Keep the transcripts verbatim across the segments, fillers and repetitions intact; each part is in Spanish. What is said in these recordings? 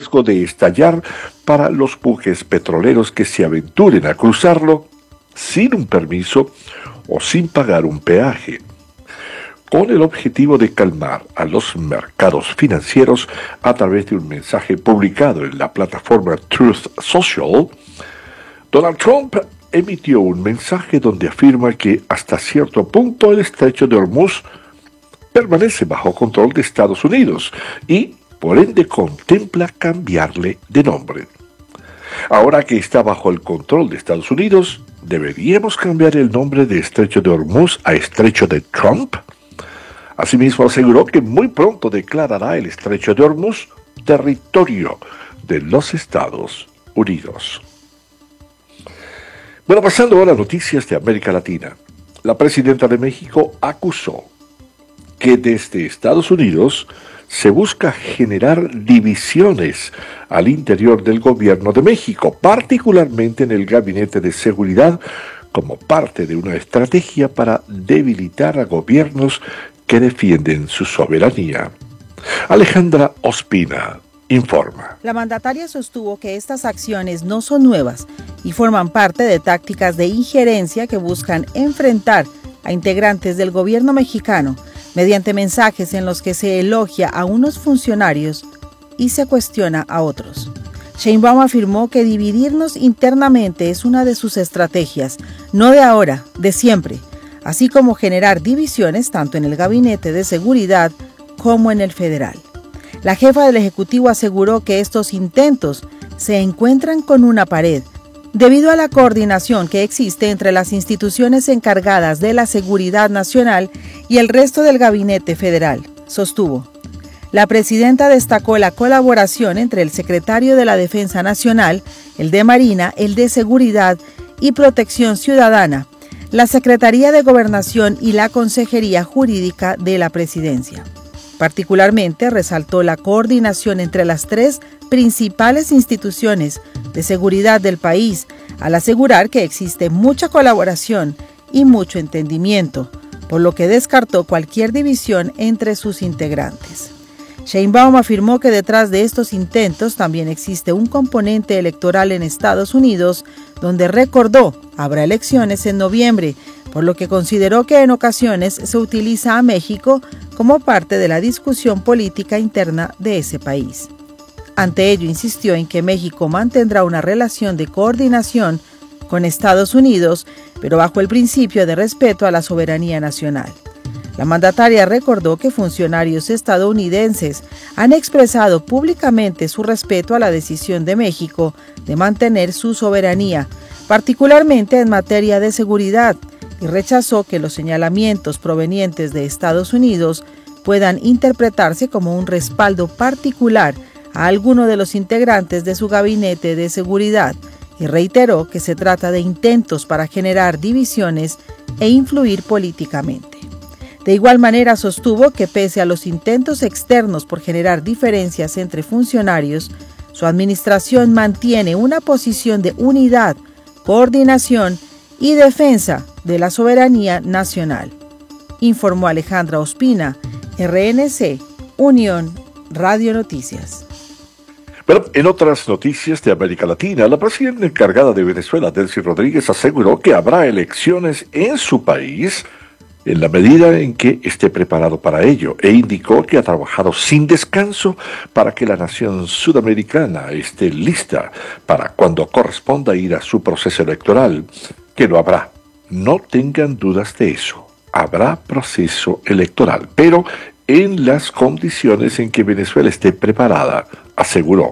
riesgo de estallar para los buques petroleros que se aventuren a cruzarlo sin un permiso o sin pagar un peaje. Con el objetivo de calmar a los mercados financieros a través de un mensaje publicado en la plataforma Truth Social, Donald Trump emitió un mensaje donde afirma que hasta cierto punto el estrecho de Hormuz permanece bajo control de Estados Unidos y, por ende, contempla cambiarle de nombre. Ahora que está bajo el control de Estados Unidos, ¿deberíamos cambiar el nombre de estrecho de Hormuz a estrecho de Trump? Asimismo, aseguró que muy pronto declarará el estrecho de Hormuz territorio de los Estados Unidos. Bueno, pasando ahora a noticias de América Latina. La presidenta de México acusó que desde Estados Unidos se busca generar divisiones al interior del gobierno de México, particularmente en el Gabinete de Seguridad, como parte de una estrategia para debilitar a gobiernos que defienden su soberanía. Alejandra Ospina informa. La mandataria sostuvo que estas acciones no son nuevas y forman parte de tácticas de injerencia que buscan enfrentar a integrantes del gobierno mexicano mediante mensajes en los que se elogia a unos funcionarios y se cuestiona a otros. Sheinbaum afirmó que dividirnos internamente es una de sus estrategias, no de ahora, de siempre, así como generar divisiones tanto en el Gabinete de Seguridad como en el federal. La jefa del Ejecutivo aseguró que estos intentos se encuentran con una pared, debido a la coordinación que existe entre las instituciones encargadas de la seguridad nacional y el resto del Gabinete Federal, sostuvo. La presidenta destacó la colaboración entre el secretario de la Defensa Nacional, el de Marina, el de Seguridad y Protección Ciudadana, la Secretaría de Gobernación y la Consejería Jurídica de la Presidencia. Particularmente resaltó la coordinación entre las tres principales instituciones de seguridad del país, al asegurar que existe mucha colaboración y mucho entendimiento, por lo que descartó cualquier división entre sus integrantes. Sheinbaum afirmó que detrás de estos intentos también existe un componente electoral en Estados Unidos, donde recordó habrá elecciones en noviembre, por lo que consideró que en ocasiones se utiliza a México como parte de la discusión política interna de ese país. Ante ello, insistió en que México mantendrá una relación de coordinación con Estados Unidos, pero bajo el principio de respeto a la soberanía nacional. La mandataria recordó que funcionarios estadounidenses han expresado públicamente su respeto a la decisión de México de mantener su soberanía, particularmente en materia de seguridad, y rechazó que los señalamientos provenientes de Estados Unidos puedan interpretarse como un respaldo particular a alguno de los integrantes de su gabinete de seguridad, y reiteró que se trata de intentos para generar divisiones e influir políticamente. De igual manera sostuvo que pese a los intentos externos por generar diferencias entre funcionarios, su administración mantiene una posición de unidad, coordinación y defensa de la soberanía nacional, informó Alejandra Ospina, R N C, Unión Radio Noticias. Bueno, en otras noticias de América Latina, la presidenta encargada de Venezuela, Delcy Rodríguez, aseguró que habrá elecciones en su país en la medida en que esté preparado para ello, e indicó que ha trabajado sin descanso para que la nación sudamericana esté lista para cuando corresponda ir a su proceso electoral, que lo habrá. No tengan dudas de eso, habrá proceso electoral, pero en las condiciones en que Venezuela esté preparada, aseguró.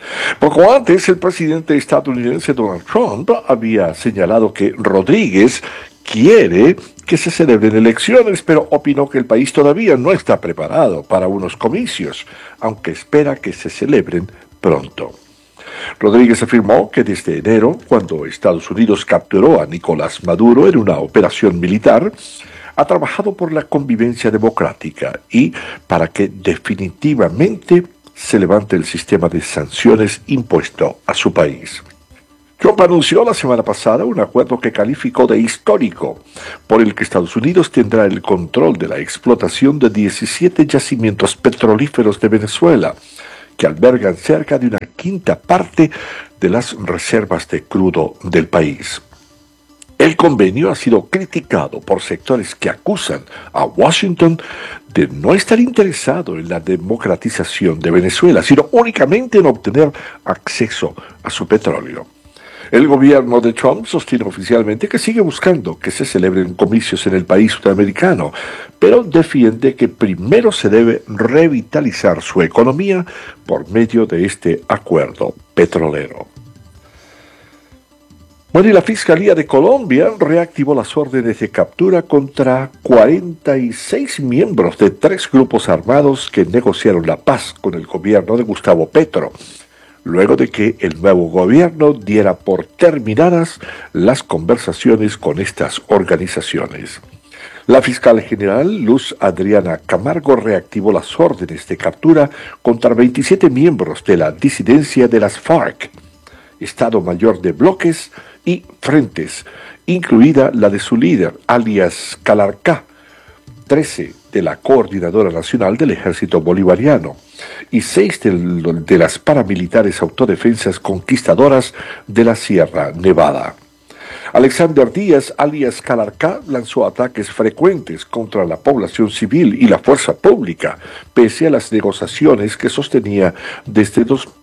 Poco antes, el presidente estadounidense Donald Trump había señalado que Rodríguez quiere que se celebren elecciones, pero opinó que el país todavía no está preparado para unos comicios, aunque espera que se celebren pronto. Rodríguez afirmó que desde enero, cuando Estados Unidos capturó a Nicolás Maduro en una operación militar, ha trabajado por la convivencia democrática y para que definitivamente se levante el sistema de sanciones impuesto a su país. Trump anunció la semana pasada un acuerdo que calificó de histórico, por el que Estados Unidos tendrá el control de la explotación de diecisiete yacimientos petrolíferos de Venezuela, que albergan cerca de una quinta parte de las reservas de crudo del país. El convenio ha sido criticado por sectores que acusan a Washington de no estar interesado en la democratización de Venezuela, sino únicamente en obtener acceso a su petróleo. El gobierno de Trump sostiene oficialmente que sigue buscando que se celebren comicios en el país sudamericano, pero defiende que primero se debe revitalizar su economía por medio de este acuerdo petrolero. Bueno, y la Fiscalía de Colombia reactivó las órdenes de captura contra cuarenta y seis miembros de tres grupos armados que negociaron la paz con el gobierno de Gustavo Petro, luego de que el nuevo gobierno diera por terminadas las conversaciones con estas organizaciones. La fiscal general Luz Adriana Camargo reactivó las órdenes de captura contra veintisiete miembros de la disidencia de las FARC, Estado Mayor de Bloques y Frentes, incluida la de su líder, alias Calarcá, trece de la Coordinadora Nacional del Ejército Bolivariano y seis de, de las paramilitares autodefensas conquistadoras de la Sierra Nevada. Alexander Díaz, alias Calarcá, lanzó ataques frecuentes contra la población civil y la fuerza pública, pese a las negociaciones que sostenía desde dos mil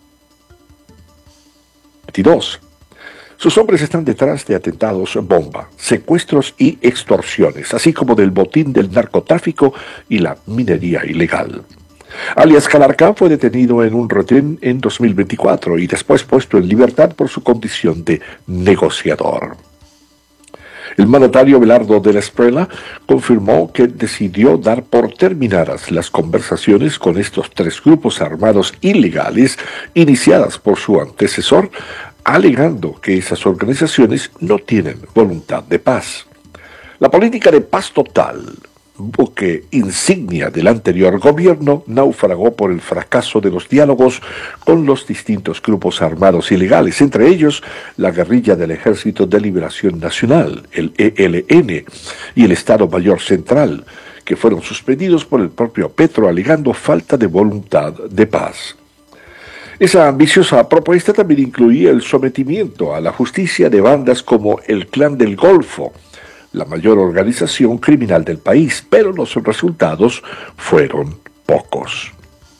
veintidós. Sus hombres están detrás de atentados bomba, secuestros y extorsiones, así como del botín del narcotráfico y la minería ilegal. Alias Calarcá fue detenido en un retén en dos mil veinticuatro y después puesto en libertad por su condición de negociador. El mandatario Belardo de la Esprella confirmó que decidió dar por terminadas las conversaciones con estos tres grupos armados ilegales iniciadas por su antecesor, alegando que esas organizaciones no tienen voluntad de paz. La política de paz total, buque insignia del anterior gobierno, naufragó por el fracaso de los diálogos con los distintos grupos armados ilegales, entre ellos la guerrilla del Ejército de Liberación Nacional, el E L N, y el Estado Mayor Central, que fueron suspendidos por el propio Petro alegando falta de voluntad de paz. Esa ambiciosa propuesta también incluía el sometimiento a la justicia de bandas como el Clan del Golfo, la mayor organización criminal del país, pero los resultados fueron pocos.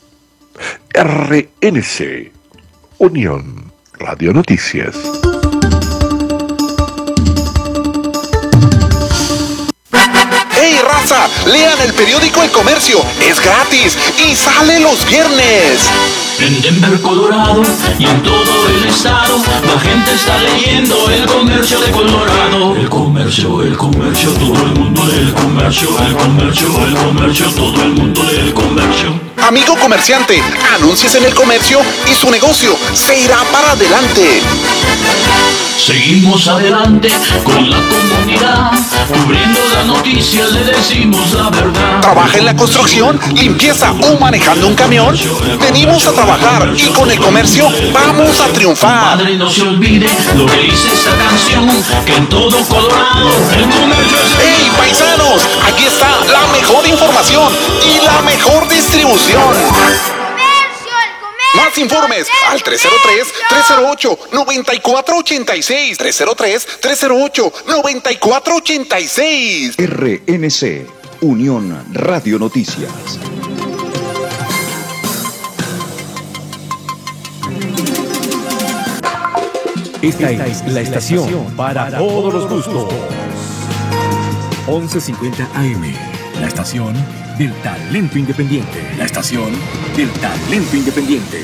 R N C, Unión Radio Noticias. ¡Hey, raza! Lean el periódico El Comercio, es gratis y sale los viernes. En Denver, Colorado y en todo el estado, la gente está leyendo El Comercio de Colorado. El comercio, el comercio, todo el mundo lee El Comercio, el comercio, el comercio, todo el mundo lee El Comercio. Amigo comerciante, anúnciese en El Comercio y su negocio se irá para adelante. Seguimos adelante con la comunidad, cubriendo las noticias, le decimos la verdad. ¿Trabaja en la construcción, limpieza o manejando un camión? Venimos a trabajar y con El Comercio vamos a triunfar. Padre, no se olvide lo que dice esta canción, que en todo Colorado El Comercio es... ¡Hey, paisanos! Aquí está la mejor información y la mejor distribución. Más informes al tres cero tres, tres cero ocho, nueve cuatro ocho seis, tres cero tres, tres cero ocho, nueve cuatro ocho seis. R N C, Unión Radio Noticias. Esta es la estación para todos los gustos. once cincuenta A M, la estación del talento independiente. La estación del talento independiente.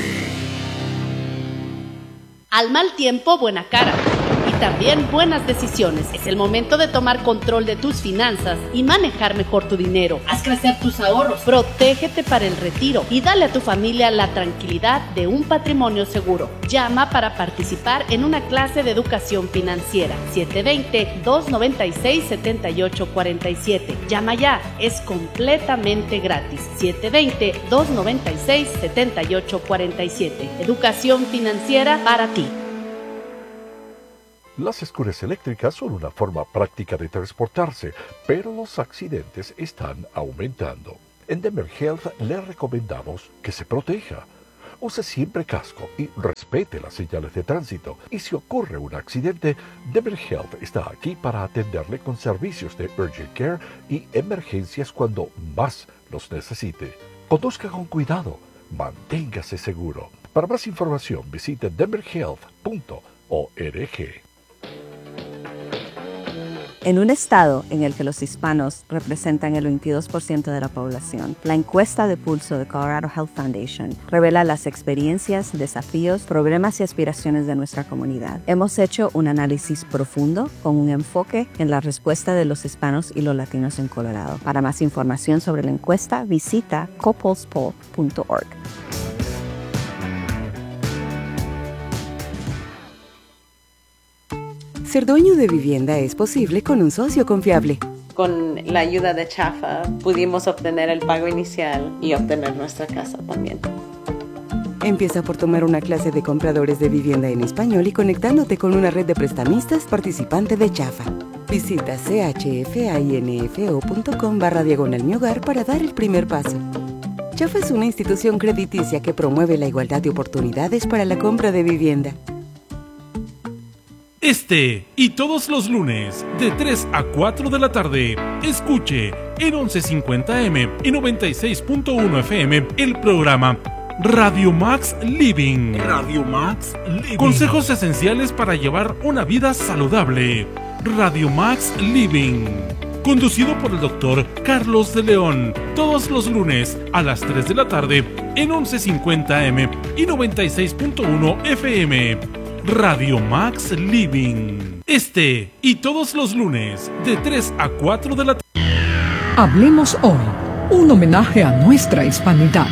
Al mal tiempo, buena cara. Y también buenas decisiones. Es el momento de tomar control de tus finanzas y manejar mejor tu dinero. Haz crecer tus ahorros. Protégete para el retiro y dale a tu familia la tranquilidad de un patrimonio seguro. Llama para participar en una clase de educación financiera. siete dos cero, dos nueve seis, siete ocho cuatro siete. Llama ya, es completamente gratis. siete dos cero, dos nueve seis, siete ocho cuatro siete. Educación financiera para ti. Las escuras eléctricas son una forma práctica de transportarse, pero los accidentes están aumentando. En Denver Health le recomendamos que se proteja. use siempre casco y respete las señales de tránsito. Y si ocurre un accidente, Denver Health está aquí para atenderle con servicios de Urgent Care y emergencias cuando más los necesite. Conduzca con cuidado, manténgase seguro. Para más información visite denver health punto org. En un estado en el que los hispanos representan el veintidós por ciento de la población, la encuesta de pulso de Colorado Health Foundation revela las experiencias, desafíos, problemas y aspiraciones de nuestra comunidad. Hemos hecho un análisis profundo con un enfoque en la respuesta de los hispanos y los latinos en Colorado. Para más información sobre la encuesta, visita copulsepoll punto org. Ser dueño de vivienda es posible con un socio confiable. Con la ayuda de Chafa pudimos obtener el pago inicial y obtener nuestra casa también. Empieza por tomar una clase de compradores de vivienda en español y conectándote con una red de prestamistas participante de Chafa. Visita chfainfo.com barra diagonal mi hogar para dar el primer paso. Chafa es una institución crediticia que promueve la igualdad de oportunidades para la compra de vivienda. Este y todos los lunes, de tres a cuatro de la tarde, escuche en once cincuenta eme y noventa y seis punto uno efe eme el programa Radio Max Living. Radio Max Living. Consejos esenciales para llevar una vida saludable. Radio Max Living. Conducido por el doctor Carlos de León. Todos los lunes a las tres de la tarde en once cincuenta eme y noventa y seis punto uno efe eme. Radio Max Living. Este y todos los lunes, de tres a cuatro de la tarde. Hablemos hoy. Un homenaje a nuestra hispanidad.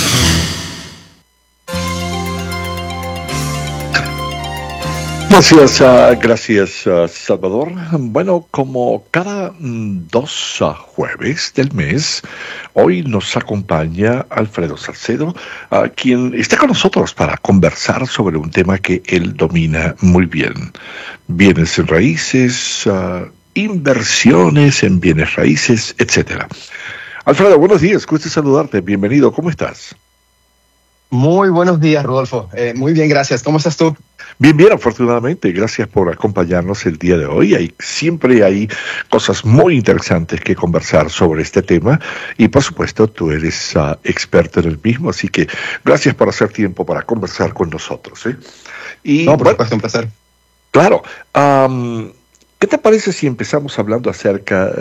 Gracias, uh, gracias uh, Salvador. Bueno, como cada mm, dos uh, jueves del mes, hoy nos acompaña Alfredo Salcedo, uh, quien está con nosotros para conversar sobre un tema que él domina muy bien. Bienes en raíces, uh, inversiones en bienes raíces, etcétera. Alfredo, buenos días, gusto saludarte, bienvenido, ¿cómo estás? Muy buenos días, Rodolfo. Eh, muy bien, gracias. ¿Cómo estás tú? Bien, bien, afortunadamente. Gracias por acompañarnos el día de hoy. Hay, siempre hay cosas muy interesantes que conversar sobre este tema y, por supuesto, tú eres uh, experto en el mismo, así que gracias por hacer tiempo para conversar con nosotros. ¿eh? Y, no, por bueno, supuesto, un placer. Claro. Um, ¿Qué te parece si empezamos hablando acerca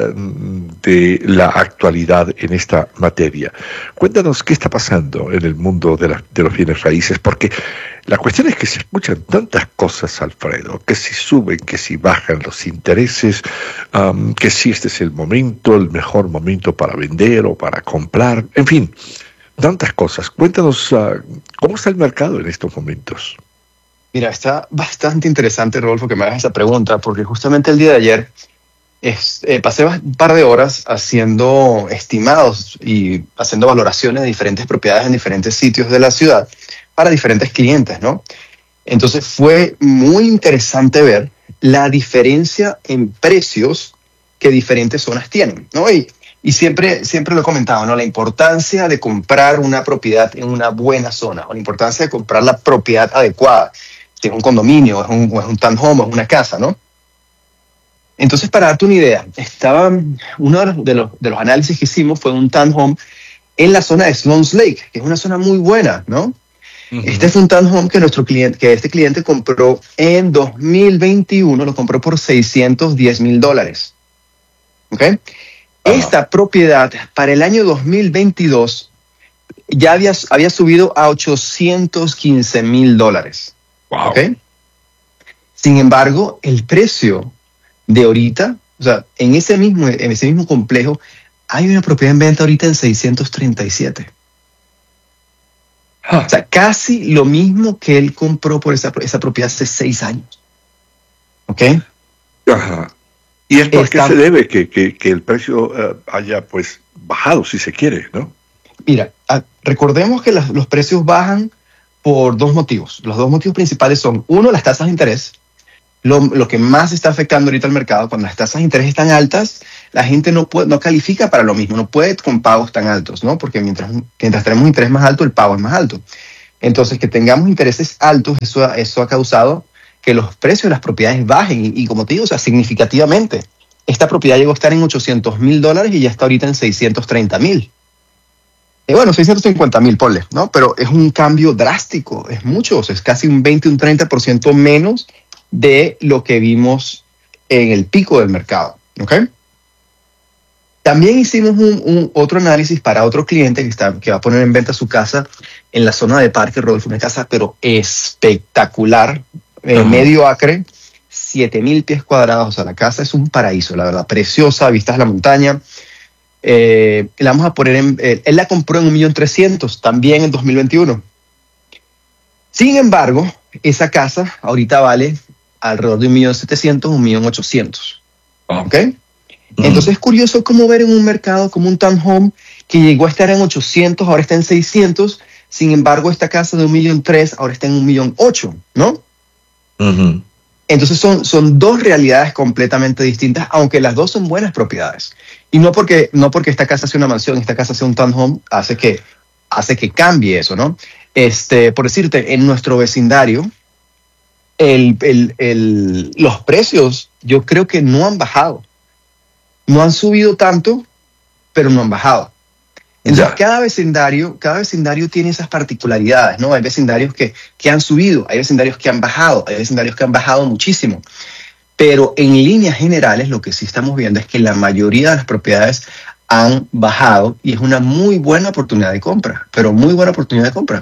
de la actualidad en esta materia? Cuéntanos qué está pasando en el mundo de, la, de los bienes raíces, porque la cuestión es que se escuchan tantas cosas, Alfredo, que si suben, que si bajan los intereses, um, que si este es el momento, el mejor momento para vender o para comprar, en fin, tantas cosas. Cuéntanos uh, cómo está el mercado en estos momentos. Mira, está bastante interesante, Rodolfo, que me hagas esa pregunta, porque justamente el día de ayer es, eh, pasé un par de horas haciendo estimados y haciendo valoraciones de diferentes propiedades en diferentes sitios de la ciudad para diferentes clientes, ¿no? Entonces fue muy interesante ver la diferencia en precios que diferentes zonas tienen, ¿no? Y, y siempre, siempre lo he comentado, ¿no? La importancia de comprar una propiedad en una buena zona, o la importancia de comprar la propiedad adecuada. Si es un condominio, es un, es un townhome, es una casa, ¿no? Entonces, para darte una idea, estaba, uno de los, de, los, de los análisis que hicimos fue un townhome en la zona de Sloan's Lake, que es una zona muy buena, ¿no? Uh-huh. Este fue un townhome que, nuestro cliente, que este cliente compró en dos mil veintiuno, lo compró por seiscientos diez mil dólares. ¿Ok? Uh-huh. Esta propiedad para el año dos mil veintidós ya había, había subido a ochocientos quince mil dólares. Wow. ¿Okay? Sin embargo, el precio de ahorita, o sea, en ese mismo, en ese mismo complejo, hay una propiedad en venta ahorita en seiscientos treinta y siete. Huh. O sea, casi lo mismo que él compró por esa, esa propiedad hace seis años. ¿Ok? Ajá. ¿Y esto a qué se debe? Que, que, que el precio uh, haya, pues, bajado, si se quiere, ¿no? Mira, uh, recordemos que los, los precios bajan por dos motivos. Los dos motivos principales son, uno, las tasas de interés. Lo, lo que más está afectando ahorita al mercado, cuando las tasas de interés están altas, la gente no puede, no califica para lo mismo, no puede con pagos tan altos, ¿no? Porque mientras, mientras tenemos un interés más alto, el pago es más alto. Entonces, que tengamos intereses altos, eso, ha- eso ha causado que los precios de las propiedades bajen y, y como te digo, o sea, significativamente. Esta propiedad llegó a estar en ochocientos mil dólares y ya está ahorita en seiscientos treinta mil. Eh, bueno, seiscientos cincuenta mil, ponle, ¿no? Pero es un cambio drástico, es mucho, o sea, es casi un veinte, un treinta por ciento menos de lo que vimos en el pico del mercado, ¿ok? También hicimos un, un otro análisis para otro cliente que, está, que va a poner en venta su casa en la zona de Parque Rodolfo, una casa pero espectacular, eh, medio acre, siete mil pies cuadrados, o sea, la casa es un paraíso, la verdad, preciosa, vistas a la montaña. Eh, la vamos a poner en, eh, él la compró en un millón trescientos, también en dos mil veintiuno. Sin embargo, esa casa ahorita vale alrededor de un millón setecientos, un millón ochocientos. ¿Ok? Entonces es curioso cómo ver en un mercado como un townhome que llegó a estar en ochocientos, ahora está en seiscientos. Sin embargo, esta casa de un millón tres, ahora está en un millón ocho, ¿no? Ujú. Entonces son, son dos realidades completamente distintas, aunque las dos son buenas propiedades. Y no porque, no porque esta casa sea una mansión, esta casa sea un townhome, hace que, hace que cambie eso, ¿no? Este, por decirte, en nuestro vecindario, el, el, el, los precios yo creo que no han bajado. No han subido tanto, pero no han bajado. Entonces, cada vecindario, cada vecindario tiene esas particularidades, ¿no? Hay vecindarios que, que han subido, hay vecindarios que han bajado, hay vecindarios que han bajado muchísimo. Pero en líneas generales, lo que sí estamos viendo es que la mayoría de las propiedades han bajado y es una muy buena oportunidad de compra, pero muy buena oportunidad de compra.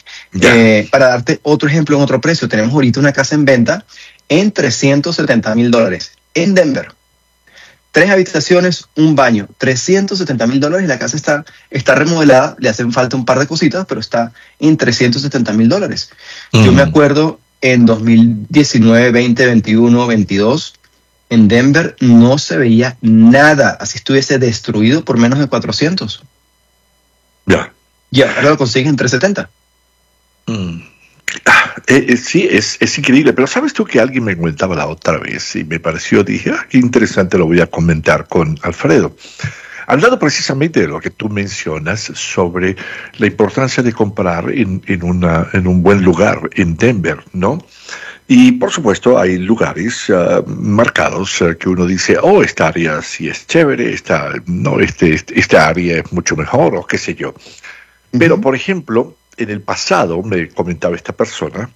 Eh, para darte otro ejemplo en otro precio, tenemos ahorita una casa en venta en trescientos setenta mil dólares en Denver. Tres habitaciones, un baño, trescientos setenta mil dólares y la casa está, está remodelada, le hacen falta un par de cositas, pero está en trescientos setenta mil dólares. Mm. Yo me acuerdo en dos mil diecinueve, veinte, veintiuno, veintidós, en Denver no se veía nada, así estuviese destruido por menos de cuatrocientos. Ya. Y ahora lo consiguen en trescientos setenta. Mm. Ah, eh, eh, sí, es, es increíble, pero sabes tú que alguien me comentaba la otra vez y me pareció, dije, ah, qué interesante, lo voy a comentar con Alfredo. Hablando precisamente de lo que tú mencionas sobre la importancia de comprar en, en, una, en un buen lugar, en Denver, ¿no? Y por supuesto hay lugares uh, marcados uh, que uno dice, oh, esta área sí es chévere, esta, no, este, este, esta área es mucho mejor, o qué sé yo. Pero, por ejemplo, en el pasado, me comentaba esta persona,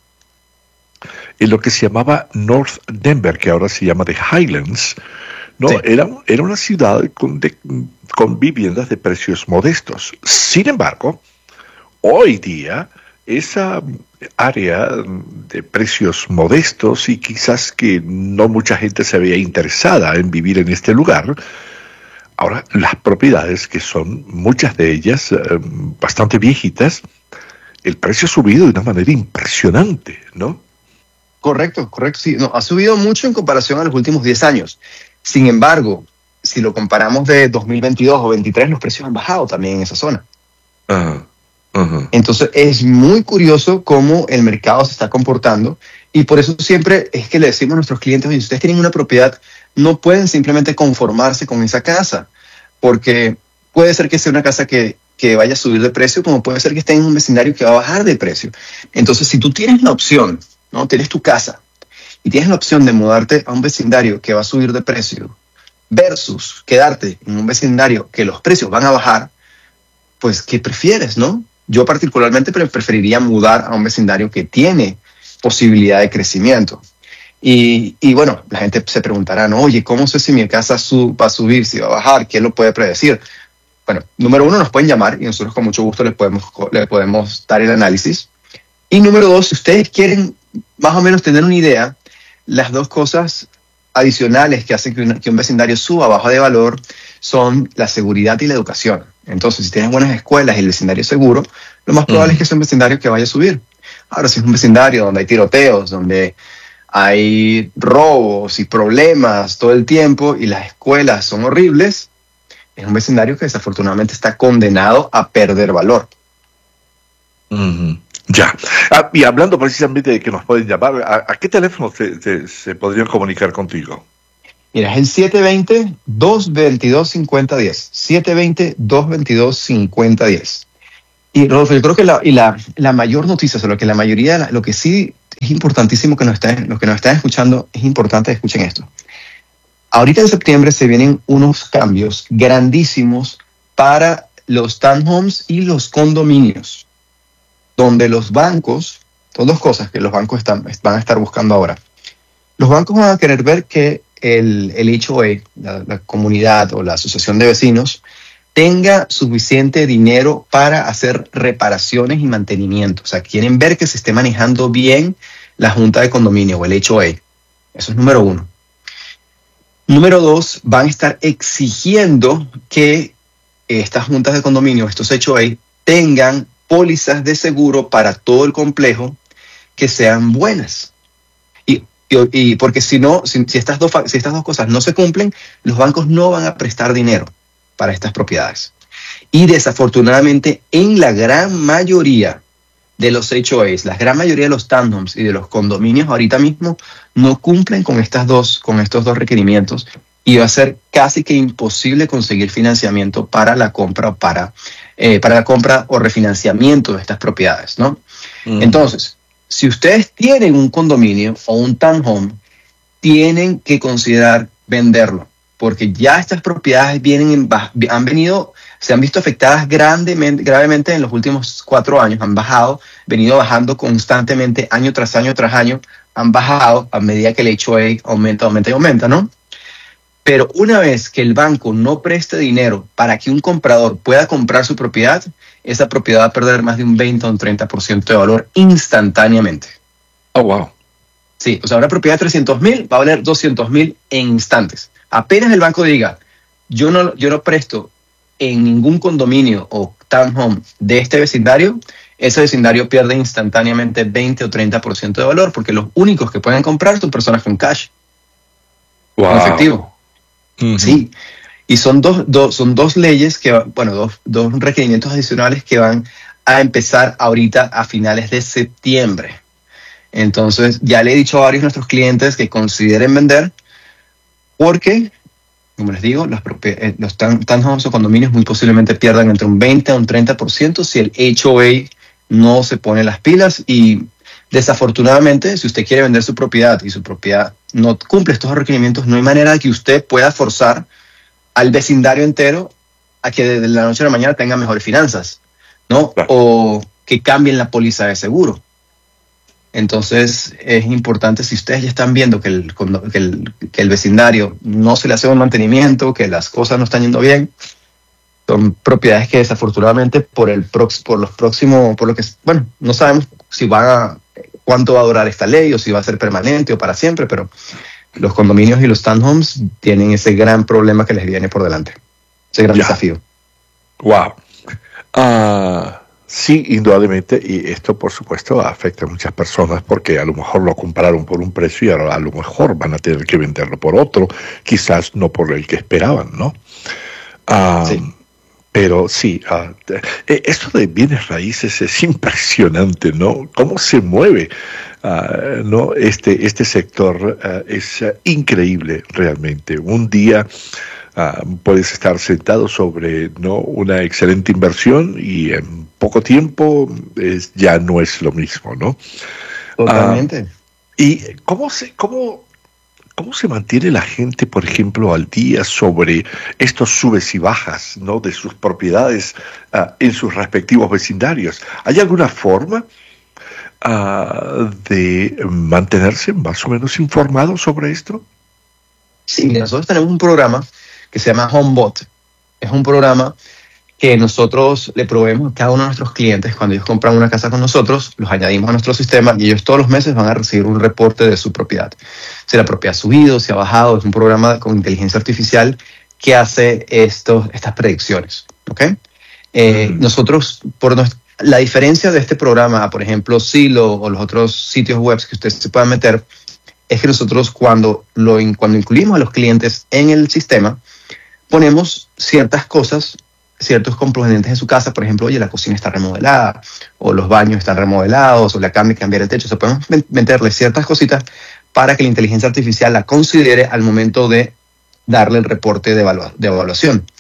en lo que se llamaba North Denver, que ahora se llama The Highlands, ¿no? Sí. Era, era una ciudad con, de, con viviendas de precios modestos. Sin embargo, hoy día, esa área de precios modestos y quizás que no mucha gente se veía interesada en vivir en este lugar, ahora las propiedades, que son muchas de ellas eh, bastante viejitas, el precio ha subido de una manera impresionante, ¿no? Correcto, correcto, sí. No, ha subido mucho en comparación a los últimos diez años. Sin embargo, si lo comparamos de dos mil veintidós o veintitrés, los precios han bajado también en esa zona. Uh-huh. Uh-huh. Entonces, es muy curioso cómo el mercado se está comportando y por eso siempre es que le decimos a nuestros clientes, oye, si ustedes tienen una propiedad, no pueden simplemente conformarse con esa casa, porque puede ser que sea una casa que que vaya a subir de precio, como puede ser que esté en un vecindario que va a bajar de precio. Entonces, si tú tienes la opción, ¿no? Tienes tu casa y tienes la opción de mudarte a un vecindario que va a subir de precio versus quedarte en un vecindario que los precios van a bajar, pues, ¿qué prefieres, no? Yo particularmente preferiría mudar a un vecindario que tiene posibilidad de crecimiento. Y, y bueno, la gente se preguntará, ¿no? Oye, ¿cómo sé si mi casa sub, va a subir, si va a bajar? ¿Quién lo puede predecir? Bueno, número uno, nos pueden llamar y nosotros con mucho gusto les podemos, les podemos dar el análisis. Y número dos, si ustedes quieren más o menos tener una idea, las dos cosas adicionales que hacen que, una, que un vecindario suba o baja de valor son la seguridad y la educación. Entonces, si tienes buenas escuelas y el vecindario es seguro, lo más probable mm. es que sea un vecindario que vaya a subir. Ahora, si es un vecindario donde hay tiroteos, donde hay robos y problemas todo el tiempo y las escuelas son horribles, es un vecindario que desafortunadamente está condenado a perder valor. Mm-hmm. Ya. Ah, y hablando precisamente de que nos pueden llamar, ¿a, a qué teléfono se, se, se podrían comunicar contigo? Mira, es el siete dos cero, dos dos dos, cinco cero uno cero. siete dos cero, dos dos dos, cinco cero uno cero. Y Rodolfo, yo creo que la, y la, la mayor noticia, o sea, lo que la mayoría, lo que sí es importantísimo que nos estén, los que nos están escuchando, es importante que escuchen esto. Ahorita en septiembre se vienen unos cambios grandísimos para los townhomes y los condominios, donde los bancos, son dos cosas que los bancos están, van a estar buscando ahora. Los bancos van a querer ver que el, el H O A, la, la comunidad o la asociación de vecinos, tenga suficiente dinero para hacer reparaciones y mantenimiento. O sea, quieren ver que se esté manejando bien la junta de condominio o el H O A. Eso es número uno. Número dos, van a estar exigiendo que estas juntas de condominio, estos H O A, tengan pólizas de seguro para todo el complejo que sean buenas. Y, y, y porque si no, si, si, estas dos, si estas dos cosas no se cumplen, los bancos no van a prestar dinero para estas propiedades. Y desafortunadamente, en la gran mayoría de los H O As, la gran mayoría de los townhomes y de los condominios ahorita mismo no cumplen con, estas dos, con estos dos requerimientos, y va a ser casi que imposible conseguir financiamiento para la compra o para, eh, para la compra o refinanciamiento de estas propiedades, ¿no? Mm. Entonces, si ustedes tienen un condominio o un townhome, tienen que considerar venderlo, porque ya estas propiedades vienen en, han venido, se han visto afectadas grandemente, gravemente en los últimos cuatro años, han bajado, venido bajando constantemente año tras año tras año, han bajado a medida que el H O A aumenta, aumenta y aumenta, ¿no? Pero una vez que el banco no preste dinero para que un comprador pueda comprar su propiedad, esa propiedad va a perder más de un veinte o un treinta por ciento de valor instantáneamente. Oh, wow. Sí, o sea, una propiedad de trescientos mil va a valer doscientos mil en instantes. Apenas el banco diga, yo no, yo no presto en ningún condominio o townhome de este vecindario, ese vecindario pierde instantáneamente veinte o treinta por ciento de valor, porque los únicos que pueden comprar son personas con cash. Wow. En efectivo. Uh-huh. Sí. Y son dos, dos, son dos leyes, que bueno, dos, dos requerimientos adicionales que van a empezar ahorita a finales de septiembre. Entonces, ya le he dicho a varios de nuestros clientes que consideren vender, porque, como les digo, los, los townhomes o condominios muy posiblemente pierdan entre un veinte a un treinta por ciento si el H O A no se pone las pilas. Y desafortunadamente, si usted quiere vender su propiedad y su propiedad no cumple estos requerimientos, no hay manera de que usted pueda forzar al vecindario entero a que de la noche a la mañana tenga mejores finanzas, ¿no? Claro. O que cambien la póliza de seguro. Entonces es importante, si ustedes ya están viendo que el, que el, que el vecindario no se le hace un mantenimiento, que las cosas no están yendo bien, son propiedades que desafortunadamente por el prox, por los próximos, por lo que, bueno, no sabemos si va a, cuánto va a durar esta ley o si va a ser permanente o para siempre, pero los condominios y los townhomes tienen ese gran problema que les viene por delante, ese gran ya. desafío. Wow. Ah. Uh... Sí, indudablemente, y esto por supuesto afecta a muchas personas porque a lo mejor lo compraron por un precio y ahora a lo mejor van a tener que venderlo por otro, quizás no por el que esperaban, ¿no? Uh, sí. Pero sí, uh, esto de bienes raíces es impresionante, ¿no? Cómo se mueve, uh, ¿no? Este, este sector uh, es uh, increíble realmente. Un día Uh, puedes estar sentado sobre no una excelente inversión y en poco tiempo es, ya no es lo mismo, ¿no? Totalmente. Uh, ¿Y cómo se, cómo, cómo se mantiene la gente, por ejemplo, al día sobre estos subes y bajas, ¿no? de sus propiedades uh, en sus respectivos vecindarios? ¿Hay alguna forma uh, de mantenerse más o menos informado sobre esto? Sí, nosotros tenemos un programa que se llama HomeBot. Es un programa que nosotros le proveemos a cada uno de nuestros clientes. Cuando ellos compran una casa con nosotros, los añadimos a nuestro sistema y ellos todos los meses van a recibir un reporte de su propiedad. Si la propiedad ha subido, si ha bajado. Es un programa con inteligencia artificial que hace estos, estas predicciones. ¿Okay? Eh, mm. Nosotros, por nuestra, la diferencia de este programa, por ejemplo, Zillow o los otros sitios web que ustedes se puedan meter, es que nosotros cuando, lo, cuando incluimos a los clientes en el sistema, ponemos ciertas cosas, ciertos componentes en su casa. Por ejemplo, oye, la cocina está remodelada, o los baños están remodelados, o le acaban de cambiar el techo. O sea, podemos meterle ciertas cositas para que la inteligencia artificial la considere al momento de darle el reporte de, evalu- de evaluación.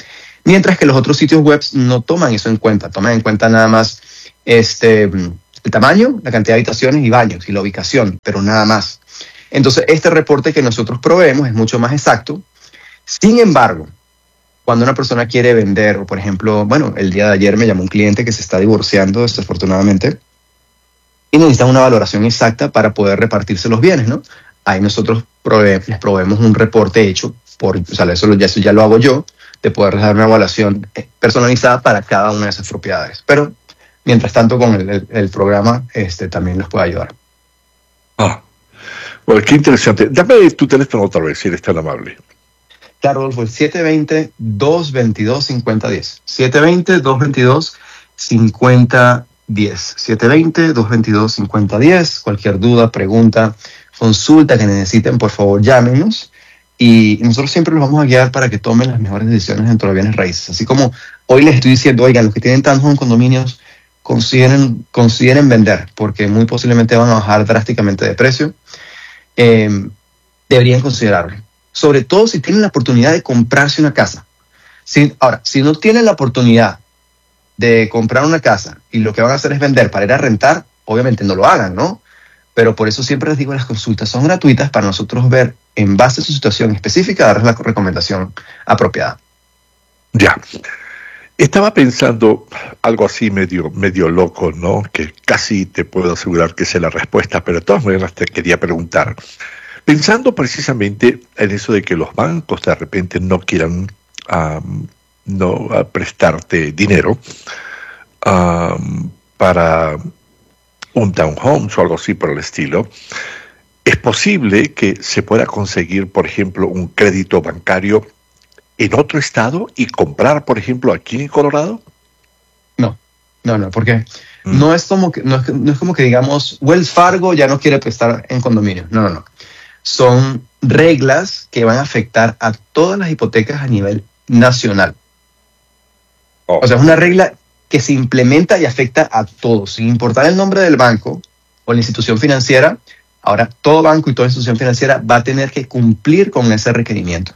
Mientras que los otros sitios web no toman eso en cuenta, toman en cuenta nada más este, el tamaño, la cantidad de habitaciones y baños y la ubicación, pero nada más. Entonces, este reporte que nosotros proveemos es mucho más exacto. Sin embargo, cuando una persona quiere vender, o por ejemplo, bueno, el día de ayer me llamó un cliente que se está divorciando desafortunadamente y necesita una valoración exacta para poder repartirse los bienes, ¿no? Ahí nosotros prove les proveemos un reporte hecho, por, o sea, eso, ya, eso ya lo hago yo, de poder dar una evaluación personalizada para cada una de esas propiedades. Pero, mientras tanto, con el, el, el programa este, también nos puede ayudar. Ah, bueno, qué interesante. Dame tu teléfono otra vez, si eres tan amable. Claro, Rodolfo, el siete dos cero, dos dos dos, cinco cero uno cero. siete dos cero, dos dos dos, cinco cero uno cero. siete dos cero, dos dos dos, cinco cero uno cero. Cualquier duda, pregunta, consulta que necesiten, por favor, llámenos. Y nosotros siempre los vamos a guiar para que tomen las mejores decisiones dentro de bienes raíces. Así como hoy les estoy diciendo, oigan, los que tienen tantos condominios, consideren, consideren vender, porque muy posiblemente van a bajar drásticamente de precio. Eh, deberían considerarlo. Sobre todo si tienen la oportunidad de comprarse una casa. Si, ahora, si no tienen la oportunidad de comprar una casa y lo que van a hacer es vender para ir a rentar, obviamente no lo hagan, ¿no? Pero por eso siempre les digo, las consultas son gratuitas para nosotros ver, en base a su situación específica, darles la recomendación apropiada. Ya. Estaba pensando algo así medio, medio loco, ¿no? Que casi te puedo asegurar que sé la respuesta, pero de todas maneras te quería preguntar. Pensando precisamente en eso de que los bancos de repente no quieran um, no uh, prestarte dinero um, para un townhomes o algo así por el estilo, ¿es posible que se pueda conseguir, por ejemplo, un crédito bancario en otro estado y comprar, por ejemplo, aquí en Colorado? No, no, no, porque mm. no, es como que, no, es, no es como que digamos, Wells Fargo ya no quiere prestar en condominio. No, no, no. Son reglas que van a afectar a todas las hipotecas a nivel nacional. Oh. O sea, es una regla que se implementa y afecta a todos, sin importar el nombre del banco o la institución financiera. Ahora, todo banco y toda institución financiera va a tener que cumplir con ese requerimiento.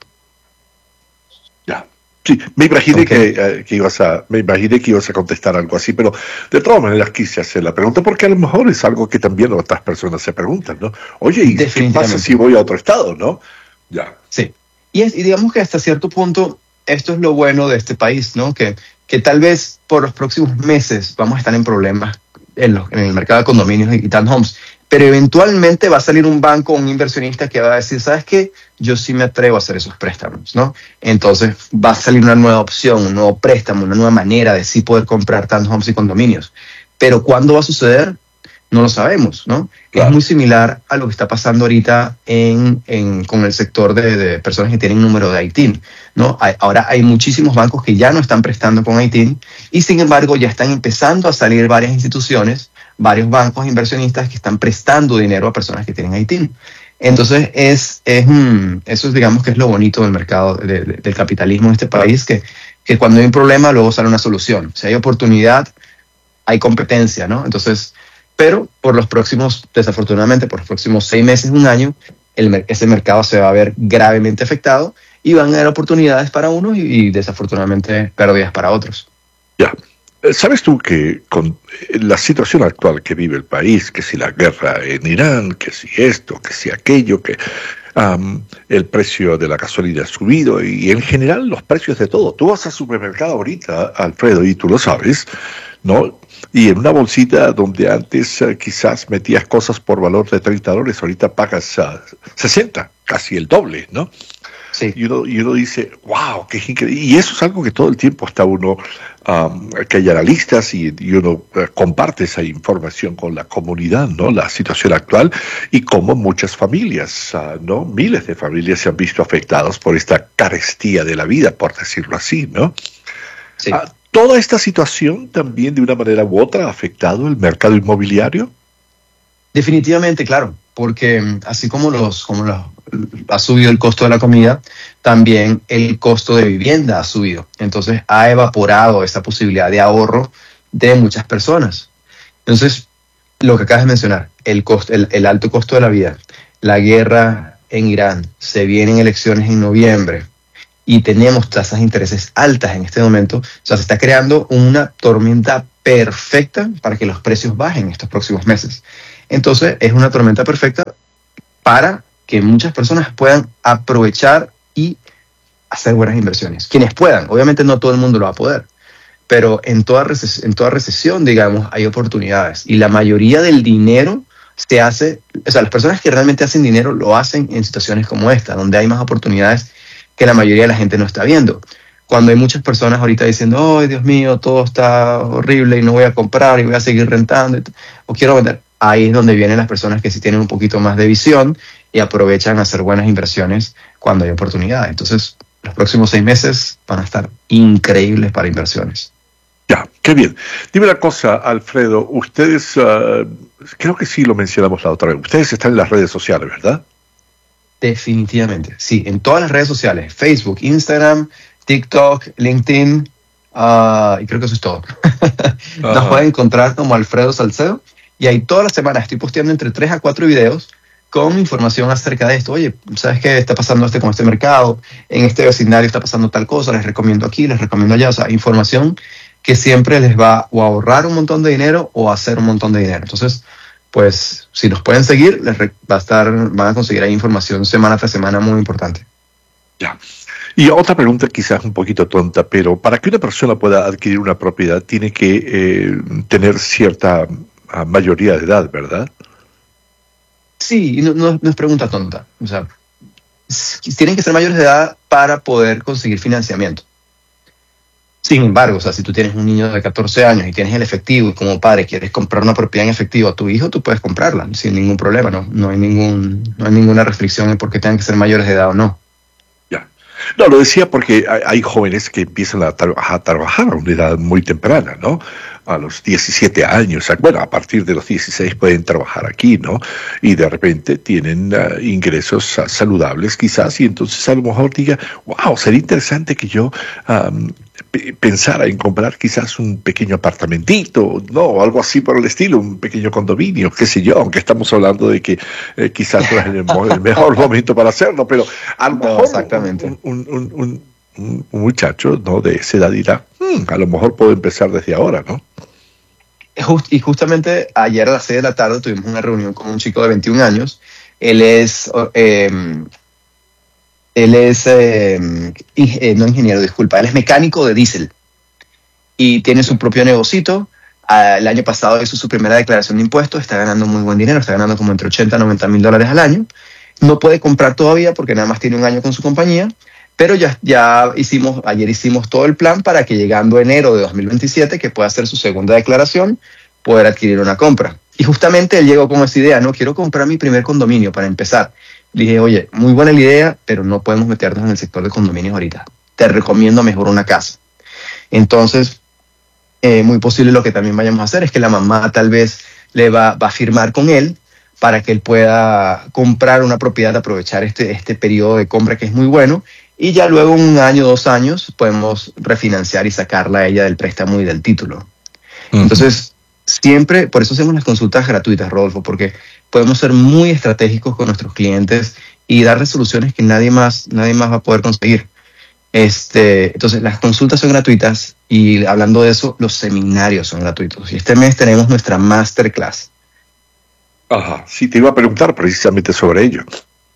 Ya. Sí, me imaginé Okay. que, uh, que ibas a, me imaginé que ibas a contestar algo así, pero de todas maneras quise hacer la pregunta porque a lo mejor es algo que también otras personas se preguntan, ¿no? Oye, ¿y qué pasa si voy a otro estado, no? Ya. Sí. Y, es, y digamos que hasta cierto punto esto es lo bueno de este país, ¿no? Que, que tal vez por los próximos meses vamos a estar en problemas en, los, en el mercado de condominios y townhomes, pero eventualmente va a salir un banco o un inversionista que va a decir, ¿sabes qué? Yo sí me atrevo a hacer esos préstamos, ¿no? Entonces va a salir una nueva opción, un nuevo préstamo, una nueva manera de sí poder comprar townhomes y condominios. Pero ¿cuándo va a suceder? No lo sabemos, ¿no? Claro. Es muy similar a lo que está pasando ahorita en, en, con el sector de, de personas que tienen número de I T I N, ¿no? Hay, ahora hay muchísimos bancos que ya no están prestando con I T I N y sin embargo ya están empezando a salir varias instituciones, varios bancos inversionistas que están prestando dinero a personas que tienen I T I N. Entonces, es, es, mm, eso es, digamos, que es lo bonito del mercado, de, de, del capitalismo en este país, que, que cuando hay un problema, luego sale una solución. Si hay oportunidad, hay competencia, ¿no? Entonces, pero por los próximos, desafortunadamente, por los próximos seis meses, un año, el, ese mercado se va a ver gravemente afectado y van a haber oportunidades para unos y, y desafortunadamente pérdidas para otros. Ya. ¿Sabes tú que con la situación actual que vive el país, que si la guerra en Irán, que si esto, que si aquello, que um, el precio de la gasolina ha subido y en general los precios de todo? Tú vas al supermercado ahorita, Alfredo, y tú lo sabes, ¿no? Y en una bolsita donde antes uh, quizás metías cosas por valor de treinta dólares, ahorita pagas uh, sesenta, casi el doble, ¿no? Sí. Y uno, y uno dice, wow, qué increíble. Y eso es algo que todo el tiempo está uno, um, que hay analistas y, y uno uh, comparte esa información con la comunidad, ¿no? La situación actual y cómo muchas familias, uh, ¿no? Miles de familias se han visto afectadas por esta carestía de la vida, por decirlo así, ¿no? Sí. Uh, ¿Toda esta situación también de una manera u otra ha afectado el mercado inmobiliario? Definitivamente, claro, porque así como los, como los, ha subido el costo de la comida, también el costo de vivienda ha subido. Entonces ha evaporado esa posibilidad de ahorro de muchas personas. Entonces, lo que acabas de mencionar, el, costo, el, el alto costo de la vida, la guerra en Irán, se vienen elecciones en noviembre, y tenemos tasas de intereses altas en este momento, o sea, se está creando una tormenta perfecta para que los precios bajen estos próximos meses. Entonces, es una tormenta perfecta para que muchas personas puedan aprovechar y hacer buenas inversiones. Quienes puedan, obviamente no todo el mundo lo va a poder, pero en toda, reces- en toda recesión, digamos, hay oportunidades. Y la mayoría del dinero se hace, o sea, las personas que realmente hacen dinero lo hacen en situaciones como esta, donde hay más oportunidades que la mayoría de la gente no está viendo. Cuando hay muchas personas ahorita diciendo, ¡ay, Dios mío, todo está horrible y no voy a comprar y voy a seguir rentando o quiero vender! Ahí es donde vienen las personas que sí tienen un poquito más de visión y aprovechan a hacer buenas inversiones cuando hay oportunidades. Entonces, los próximos seis meses van a estar increíbles para inversiones. Ya, qué bien. Dime una cosa, Alfredo, ustedes, uh, creo que sí lo mencionamos la otra vez, ustedes están en las redes sociales, ¿verdad? Definitivamente, sí, en todas las redes sociales, Facebook, Instagram, TikTok, LinkedIn, uh, y creo que eso es todo. Nos pueden encontrar como Alfredo Salcedo, y ahí todas las semanas estoy posteando entre tres a cuatro videos con información acerca de esto. Oye, ¿sabes qué está pasando este con este mercado? En este vecindario está pasando tal cosa, les recomiendo aquí, les recomiendo allá. O sea, información que siempre les va o a ahorrar un montón de dinero o a hacer un montón de dinero. Entonces, pues, si nos pueden seguir, les va a estar, van a conseguir ahí información semana tras semana muy importante. Ya. Y otra pregunta quizás un poquito tonta, pero para que una persona pueda adquirir una propiedad tiene que eh, tener cierta uh, mayoría de edad, ¿verdad? Sí, no, no, no es pregunta tonta. O sea, tienen que ser mayores de edad para poder conseguir financiamiento. Sin embargo, o sea, si tú tienes un niño de catorce años y tienes el efectivo y como padre quieres comprar una propiedad en efectivo a tu hijo, tú puedes comprarla sin ningún problema. No, no hay ningún, no hay ninguna restricción en por qué tengan que ser mayores de edad o no. Ya. No, lo decía porque hay, hay jóvenes que empiezan a, tra- a trabajar a una edad muy temprana, ¿no? A los diecisiete años, bueno, a partir de los dieciséis pueden trabajar aquí, ¿no? Y de repente tienen uh, ingresos uh, saludables quizás, y entonces a lo mejor diga, wow, sería interesante que yo um, p- pensara en comprar quizás un pequeño apartamentito, ¿no? O algo así por el estilo, un pequeño condominio, qué sé yo, aunque estamos hablando de que eh, quizás no es el, mo- el mejor momento para hacerlo, pero a lo mejor no, exactamente. un, un, un, un, un, un muchacho, ¿no? De esa edad dirá, hmm, a lo mejor puedo empezar desde ahora, ¿no? Just, y justamente ayer a las seis de la tarde tuvimos una reunión con un chico de veintiún años. Él es, eh, él es eh, ing- no ingeniero, disculpa, él es mecánico de diésel y tiene su propio negocito. Uh, el año pasado hizo su primera declaración de impuestos, está ganando muy buen dinero, está ganando como entre ochenta y noventa mil dólares al año. No puede comprar todavía porque nada más tiene un año con su compañía, pero ya, ya hicimos, ayer hicimos todo el plan para que llegando enero de dos mil veintisiete, que pueda hacer su segunda declaración, poder adquirir una compra. Y justamente él llegó con esa idea, no, quiero comprar mi primer condominio para empezar. Le dije, oye, muy buena la idea, pero no podemos meternos en el sector de condominios ahorita. Te recomiendo mejor una casa. Entonces, eh, muy posible lo que también vayamos a hacer es que la mamá tal vez le va, va a firmar con él para que él pueda comprar una propiedad, aprovechar este, este periodo de compra que es muy bueno. Y ya luego, un año, dos años, podemos refinanciar y sacarla a ella del préstamo y del título. Uh-huh. Entonces, siempre, por eso hacemos las consultas gratuitas, Rodolfo, porque podemos ser muy estratégicos con nuestros clientes y dar resoluciones que nadie más, nadie más va a poder conseguir. Este, entonces, las consultas son gratuitas y hablando de eso, los seminarios son gratuitos. Y este mes tenemos nuestra masterclass. Ajá, sí, te iba a preguntar precisamente sobre ello.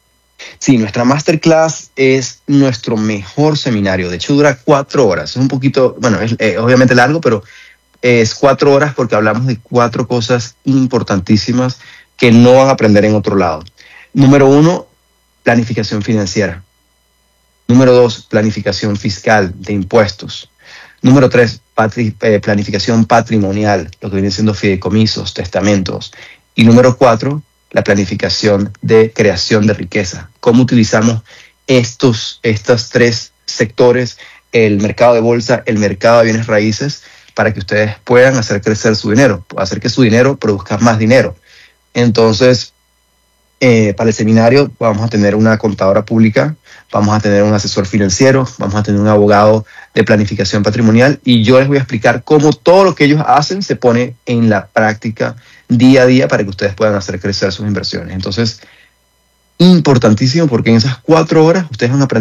Sí, nuestra masterclass es nuestro mejor seminario. De hecho, dura cuatro horas. Es un poquito, bueno, es eh, obviamente largo, pero es cuatro horas porque hablamos de cuatro cosas importantísimas que no van a aprender en otro lado. Número uno, planificación financiera. Número dos, planificación fiscal de impuestos. Número tres, patri, eh, planificación patrimonial, lo que viene siendo fideicomisos, testamentos. Y número cuatro, la planificación de creación de riqueza. Cómo utilizamos estos, estos tres sectores, el mercado de bolsa, el mercado de bienes raíces, para que ustedes puedan hacer crecer su dinero, hacer que su dinero produzca más dinero. Entonces, eh, para el seminario vamos a tener una contadora pública, vamos a tener un asesor financiero, vamos a tener un abogado de planificación patrimonial y yo les voy a explicar cómo todo lo que ellos hacen se pone en la práctica día a día para que ustedes puedan hacer crecer sus inversiones. Entonces, importantísimo porque en esas cuatro horas ustedes van a aprender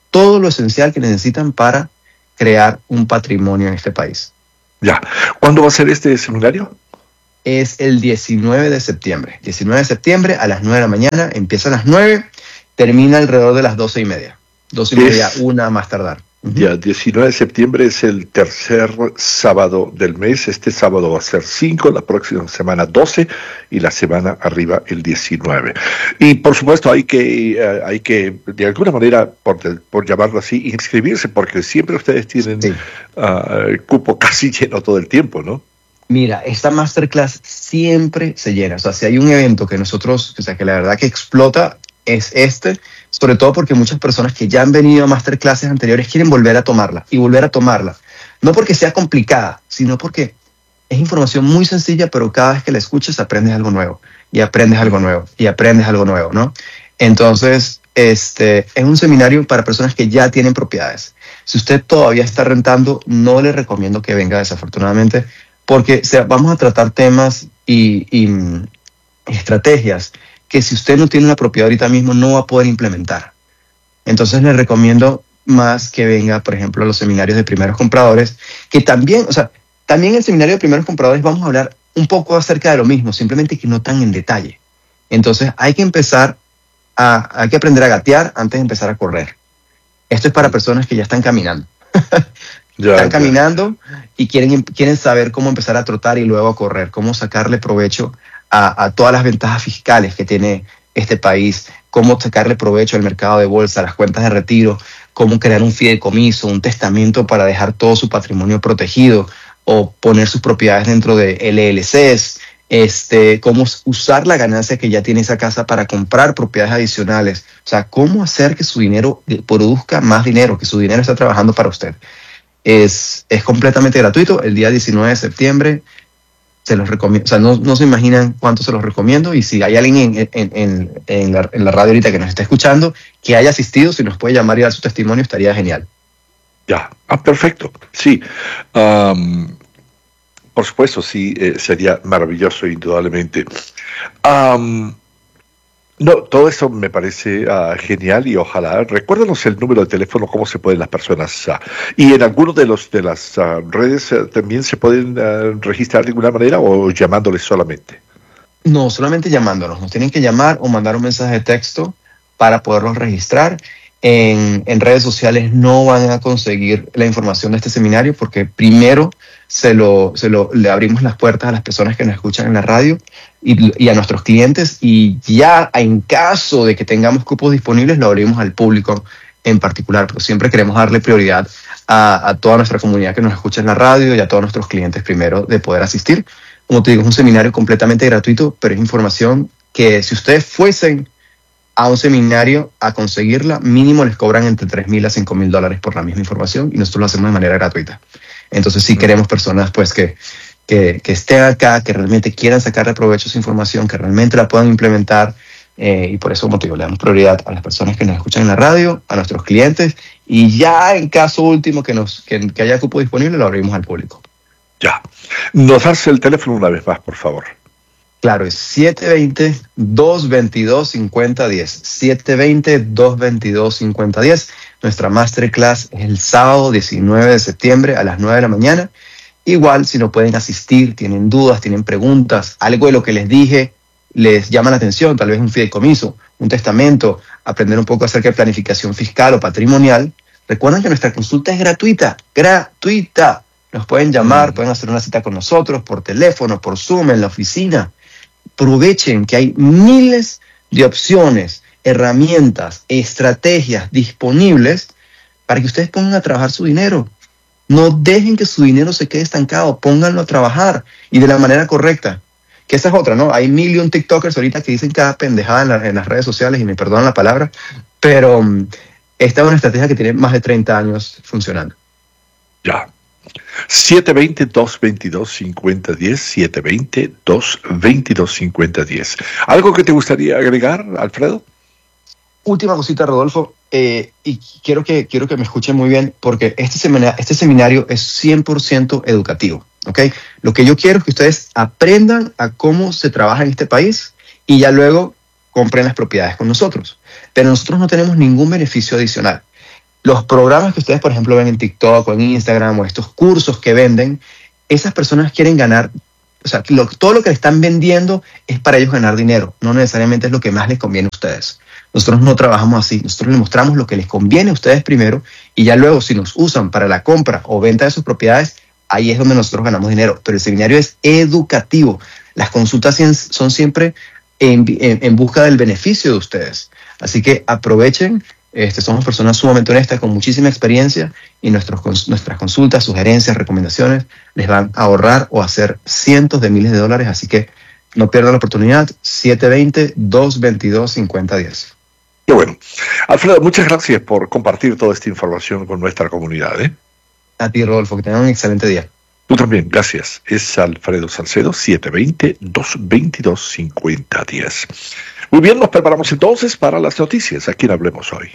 todo lo esencial que necesitan para crear un patrimonio en este país. Ya. ¿Cuándo va a ser este seminario? Es el diecinueve de septiembre. diecinueve de septiembre a las nueve de la mañana. Empieza a las nueve, termina alrededor de las doce y media. doce y media, una más tardar. Uh-huh. Ya, diecinueve de septiembre es el tercer sábado del mes. Este sábado va a ser cinco, la próxima semana doce y la semana arriba el diecinueve. Y por supuesto hay que, uh, hay que de alguna manera, por, por llamarlo así, inscribirse, porque siempre ustedes tienen sí. uh, el cupo casi lleno todo el tiempo, ¿no? Mira, esta masterclass siempre se llena. O sea, si hay un evento que nosotros, o sea, que la verdad que explota, es este, sobre todo porque muchas personas que ya han venido a masterclasses anteriores quieren volver a tomarla y volver a tomarla. No porque sea complicada, sino porque es información muy sencilla, pero cada vez que la escuchas aprendes algo nuevo y aprendes algo nuevo y aprendes algo nuevo, ¿no? Entonces, este es un seminario para personas que ya tienen propiedades. Si usted todavía está rentando, no le recomiendo que venga, desafortunadamente, porque o sea, vamos a tratar temas y, y, y estrategias que si usted no tiene una propiedad ahorita mismo no va a poder implementar. Entonces le recomiendo más que venga, por ejemplo, a los seminarios de primeros compradores, que también, o sea, también en el seminario de primeros compradores vamos a hablar un poco acerca de lo mismo, simplemente que no tan en detalle. Entonces hay que empezar a, hay que aprender a gatear antes de empezar a correr. Esto es para personas que ya están caminando. Ya, están ya. caminando y quieren, quieren saber cómo empezar a trotar y luego a correr, cómo sacarle provecho A, a todas las ventajas fiscales que tiene este país, cómo sacarle provecho al mercado de bolsa, las cuentas de retiro, cómo crear un fideicomiso, un testamento para dejar todo su patrimonio protegido o poner sus propiedades dentro de L L Cs, este, cómo usar la ganancia que ya tiene esa casa para comprar propiedades adicionales. O sea, cómo hacer que su dinero produzca más dinero, que su dinero está trabajando para usted. Es, es completamente gratuito. El día diecinueve de septiembre se los recomiendo, o sea, no, no se imaginan cuánto se los recomiendo, y si hay alguien en, en, en, en, la, en la radio ahorita que nos está escuchando que haya asistido, si nos puede llamar y dar su testimonio, estaría genial. Ya, ah, perfecto, sí. Um, por supuesto, sí, eh, sería maravilloso, indudablemente. Um, no, todo eso me parece uh, genial y ojalá, recuérdanos el número de teléfono, cómo se pueden las personas, uh, y en alguno de los de las uh, redes uh, también se pueden uh, registrar de alguna manera o llamándoles solamente. No, solamente llamándonos, nos tienen que llamar o mandar un mensaje de texto para poderlos registrar. En, en redes sociales no van a conseguir la información de este seminario porque primero se lo, se lo, le abrimos las puertas a las personas que nos escuchan en la radio y, y a nuestros clientes, y ya en caso de que tengamos cupos disponibles lo abrimos al público en particular, pero siempre queremos darle prioridad a, a toda nuestra comunidad que nos escucha en la radio y a todos nuestros clientes primero de poder asistir. Como te digo, es un seminario completamente gratuito, pero es información que si ustedes fuesen a un seminario a conseguirla, mínimo les cobran entre tres mil a cinco mil dólares por la misma información, y nosotros lo hacemos de manera gratuita. Entonces sí queremos personas pues que, que, que estén acá, que realmente quieran sacarle provecho a esa información, que realmente la puedan implementar, eh, y por eso, como te digo, le damos prioridad a las personas que nos escuchan en la radio, a nuestros clientes, y ya en caso último que, nos, que, que haya cupo disponible lo abrimos al público. Ya. Nos das el teléfono una vez más, por favor. Claro, es siete dos dos, dos dos, cinco cero uno cero. siete dos dos, dos dos, cinco cero uno cero. Nuestra masterclass es el sábado diecinueve de septiembre a las nueve de la mañana. Igual, si no pueden asistir, tienen dudas, tienen preguntas, algo de lo que les dije les llama la atención, tal vez un fideicomiso, un testamento, aprender un poco acerca de planificación fiscal o patrimonial, recuerden que nuestra consulta es gratuita, gratuita. Nos pueden llamar, mm. pueden hacer una cita con nosotros por teléfono, por Zoom, en la oficina. Aprovechen que hay miles de opciones, herramientas, estrategias disponibles para que ustedes pongan a trabajar su dinero. No dejen que su dinero se quede estancado, pónganlo a trabajar y de la manera correcta. Que esa es otra, ¿no? Hay mil y un TikTokers ahorita que dicen cada pendejada en, la, en las redes sociales, y me perdonan la palabra, pero um, esta es una estrategia que tiene más de treinta años funcionando. Ya. siete dos dos, dos dos, cinco cero uno cero, siete dos dos, dos dos, cinco cero uno cero. ¿Algo que te gustaría agregar, Alfredo? Última cosita, Rodolfo, eh, y quiero que, quiero que me escuchen muy bien, porque este seminario, este seminario es cien por ciento educativo, ¿ok? Lo que yo quiero es que ustedes aprendan a cómo se trabaja en este país y ya luego compren las propiedades con nosotros. Pero nosotros no tenemos ningún beneficio adicional. los programas que ustedes, por ejemplo, ven en TikTok o en Instagram o estos cursos que venden, esas personas quieren ganar, o sea, lo, todo lo que le están vendiendo es para ellos ganar dinero, no necesariamente es lo que más les conviene a ustedes. Nosotros no trabajamos así, nosotros les mostramos lo que les conviene a ustedes primero y ya luego si nos usan para la compra o venta de sus propiedades, ahí es donde nosotros ganamos dinero. Pero el seminario es educativo. Las consultas son siempre en, en, en busca del beneficio de ustedes. Así que aprovechen, este, somos personas sumamente honestas con muchísima experiencia y nuestros, nuestras consultas, sugerencias, recomendaciones les van a ahorrar o hacer cientos de miles de dólares. Así que no pierdan la oportunidad, siete dos cero, dos dos dos, cinco cero uno cero. Qué bueno. Alfredo, muchas gracias por compartir toda esta información con nuestra comunidad, ¿eh? A ti, Rodolfo, que tengan un excelente día. Tú también, gracias. Es Alfredo Salcedo, siete dos cero, dos dos dos, cinco cero uno cero. Muy bien, nos preparamos entonces para las noticias. ¿A quién hablemos hoy?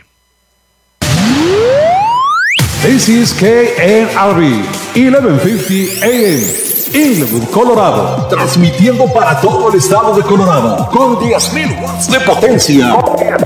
This is K N R B, eleven fifty A M, Inglewood, Colorado, transmitiendo para todo el estado de Colorado con diez mil watts de potencia.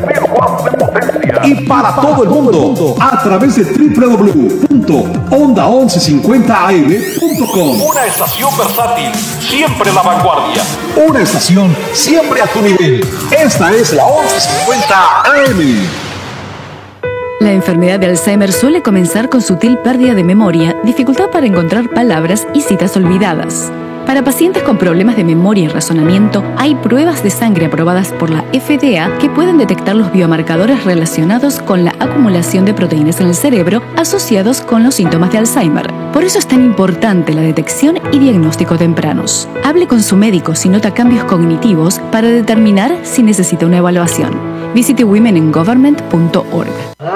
Y para todo el mundo a través de doble u doble u doble u punto onda once cincuenta a m punto com. Una estación versátil, siempre en la vanguardia. Una estación siempre a tu nivel. Esta es la once cincuenta A M. La enfermedad de Alzheimer suele comenzar con sutil pérdida de memoria, dificultad para encontrar palabras y citas olvidadas. Para pacientes con problemas de memoria y razonamiento, hay pruebas de sangre aprobadas por la F D A que pueden detectar los biomarcadores relacionados con la acumulación de proteínas en el cerebro asociados con los síntomas de Alzheimer. Por eso es tan importante la detección y diagnóstico tempranos. Hable con su médico si nota cambios cognitivos para determinar si necesita una evaluación. Visite women in government punto org.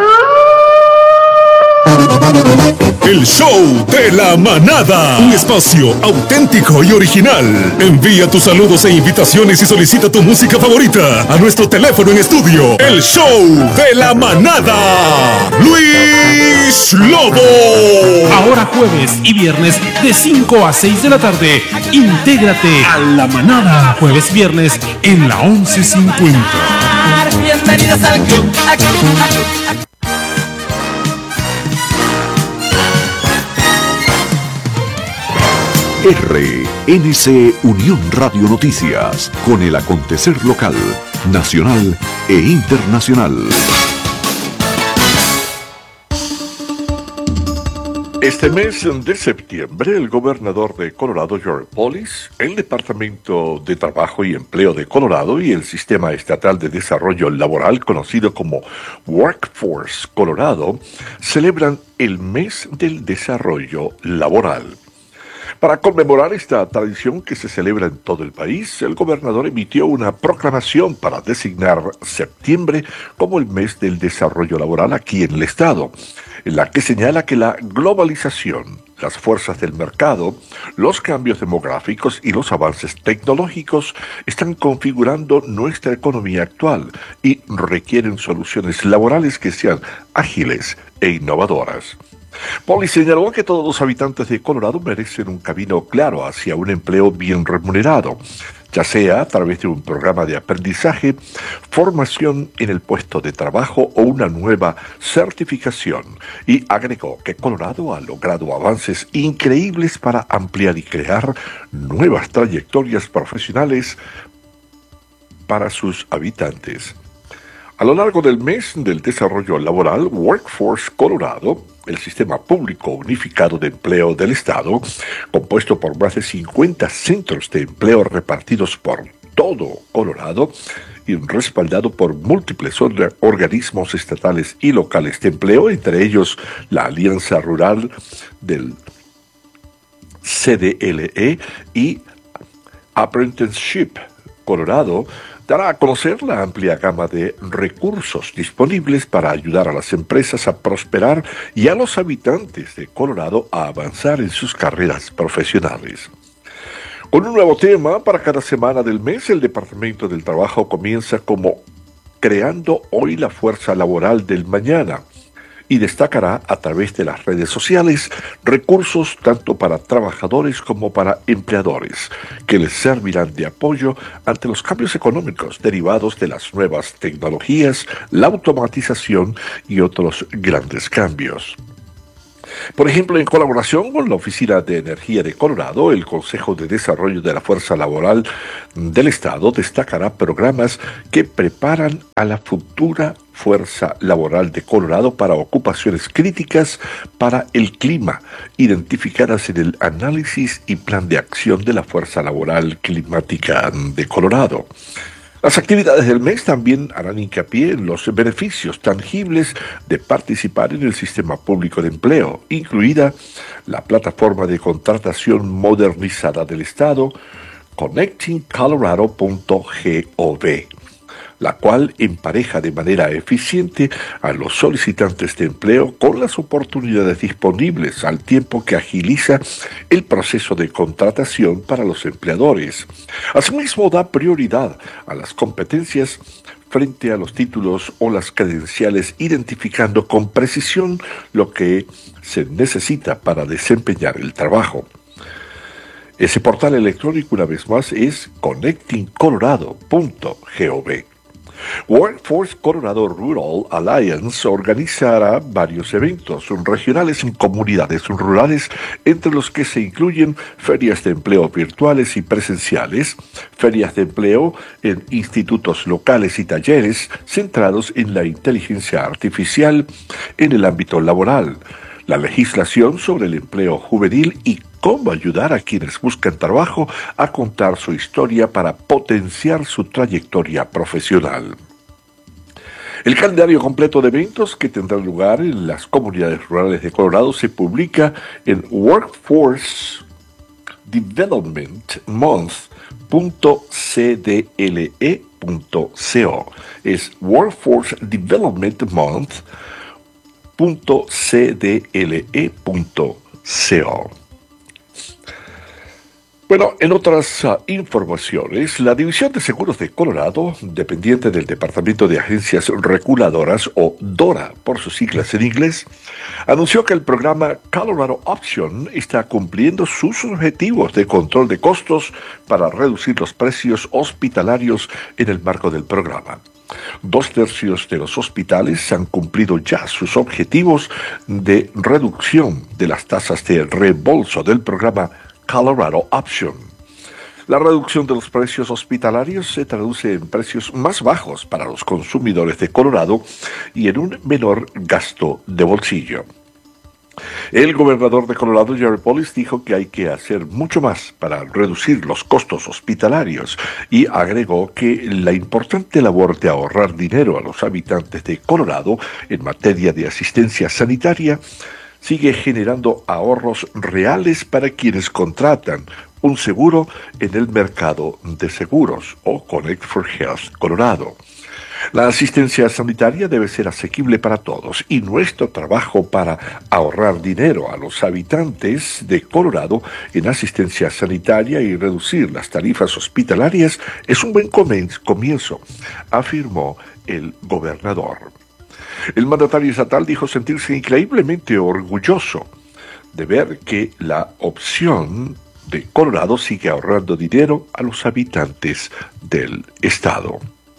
El show de la manada, un espacio auténtico y original. Envía tus saludos e invitaciones y solicita tu música favorita a nuestro teléfono en estudio. El show de la manada, Luis Lobo. Ahora jueves y viernes de cinco a seis de la tarde, intégrate a la manada. Jueves y viernes en la once cincuenta. Bienvenidos al club, al club, al club, al club. R N C Unión Radio Noticias, con el acontecer local, nacional e internacional. Este mes de septiembre, el gobernador de Colorado, Jared Polis, el Departamento de Trabajo y Empleo de Colorado y el Sistema Estatal de Desarrollo Laboral, conocido como Workforce Colorado, celebran el Mes del Desarrollo Laboral. Para conmemorar esta tradición que se celebra en todo el país, el gobernador emitió una proclamación para designar septiembre como el mes del desarrollo laboral aquí en el estado, en la que señala que la globalización, las fuerzas del mercado, los cambios demográficos y los avances tecnológicos están configurando nuestra economía actual y requieren soluciones laborales que sean ágiles e innovadoras. Polis señaló que todos los habitantes de Colorado merecen un camino claro hacia un empleo bien remunerado, ya sea a través de un programa de aprendizaje, formación en el puesto de trabajo o una nueva certificación, y agregó que Colorado ha logrado avances increíbles para ampliar y crear nuevas trayectorias profesionales para sus habitantes. A lo largo del mes del desarrollo laboral, Workforce Colorado, el sistema público unificado de empleo del estado, compuesto por más de cincuenta centros de empleo repartidos por todo Colorado y respaldado por múltiples or- organismos estatales y locales de empleo, entre ellos la Alianza Rural del C D L E y Apprenticeship Colorado, dará a conocer la amplia gama de recursos disponibles para ayudar a las empresas a prosperar y a los habitantes de Colorado a avanzar en sus carreras profesionales. Con un nuevo tema para cada semana del mes, el Departamento del Trabajo comienza como Creando hoy la fuerza laboral del mañana, y destacará a través de las redes sociales recursos tanto para trabajadores como para empleadores que les servirán de apoyo ante los cambios económicos derivados de las nuevas tecnologías, la automatización y otros grandes cambios. Por ejemplo, en colaboración con la Oficina de Energía de Colorado, el Consejo de Desarrollo de la Fuerza Laboral del Estado destacará programas que preparan a la futura fuerza laboral de Colorado para ocupaciones críticas para el clima, identificadas en el análisis y plan de acción de la Fuerza Laboral Climática de Colorado. Las actividades del mes también harán hincapié en los beneficios tangibles de participar en el sistema público de empleo, incluida la plataforma de contratación modernizada del Estado, connecting colorado punto gov, la cual empareja de manera eficiente a los solicitantes de empleo con las oportunidades disponibles, al tiempo que agiliza el proceso de contratación para los empleadores. Asimismo, da prioridad a las competencias frente a los títulos o las credenciales, identificando con precisión lo que se necesita para desempeñar el trabajo. Ese portal electrónico, una vez más, es connecting colorado punto gov. Workforce Colorado Rural Alliance organizará varios eventos regionales en comunidades rurales, entre los que se incluyen ferias de empleo virtuales y presenciales, ferias de empleo en institutos locales y talleres centrados en la inteligencia artificial en el ámbito laboral, la legislación sobre el empleo juvenil y cómo ayudar a quienes buscan trabajo a contar su historia para potenciar su trayectoria profesional. El calendario completo de eventos que tendrán lugar en las comunidades rurales de Colorado se publica en workforce development month punto c d l e punto co. Es Workforce Development Month punto c d l e punto co. Bueno, en otras uh, informaciones, la División de Seguros de Colorado, dependiente del Departamento de Agencias Reguladoras, o DORA por sus siglas en inglés, anunció que el programa Colorado Option está cumpliendo sus objetivos de control de costos para reducir los precios hospitalarios en el marco del programa. Dos tercios de los hospitales han cumplido ya sus objetivos de reducción de las tasas de reembolso del programa Colorado Option. La reducción de los precios hospitalarios se traduce en precios más bajos para los consumidores de Colorado y en un menor gasto de bolsillo. El gobernador de Colorado, Jerry Polis, dijo que hay que hacer mucho más para reducir los costos hospitalarios y agregó que la importante labor de ahorrar dinero a los habitantes de Colorado en materia de asistencia sanitaria sigue generando ahorros reales para quienes contratan un seguro en el mercado de seguros o Connect for Health Colorado. La asistencia sanitaria debe ser asequible para todos y nuestro trabajo para ahorrar dinero a los habitantes de Colorado en asistencia sanitaria y reducir las tarifas hospitalarias es un buen comienzo, afirmó el gobernador. El mandatario estatal dijo sentirse increíblemente orgulloso de ver que la opción de Colorado sigue ahorrando dinero a los habitantes del estado.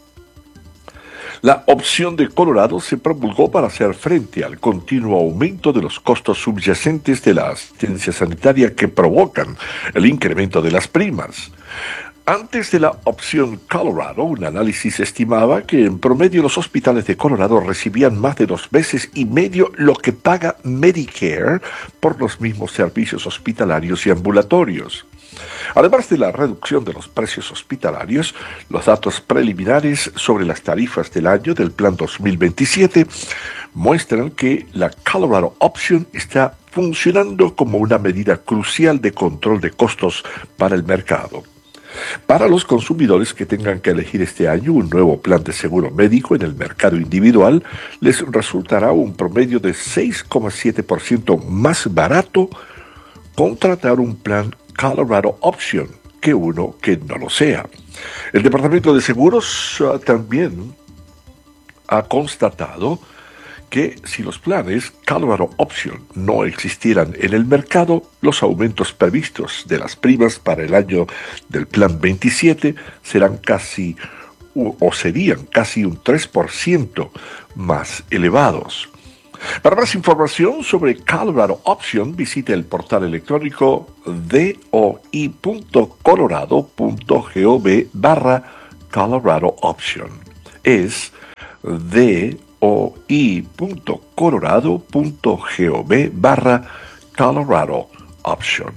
La opción de Colorado se promulgó para hacer frente al continuo aumento de los costos subyacentes de la asistencia sanitaria que provocan el incremento de las primas. Antes de la opción Colorado, un análisis estimaba que en promedio los hospitales de Colorado recibían más de dos veces y medio lo que paga Medicare por los mismos servicios hospitalarios y ambulatorios. Además de la reducción de los precios hospitalarios, los datos preliminares sobre las tarifas del año del Plan dos mil veintisiete muestran que la Colorado Option está funcionando como una medida crucial de control de costos para el mercado. Para los consumidores que tengan que elegir este año un nuevo plan de seguro médico en el mercado individual, les resultará un promedio de seis coma siete por ciento más barato contratar un plan Colorado Option que uno que no lo sea. El Departamento de Seguros uh, también ha constatado que si los planes Colorado Option no existieran en el mercado, los aumentos previstos de las primas para el año del Plan veintisiete serán casi o serían casi un tres por ciento más elevados. Para más información sobre Colorado Option, visite el portal electrónico doi.colorado.gov barra Colorado Option. Es doi.colorado.gov barra Colorado Option.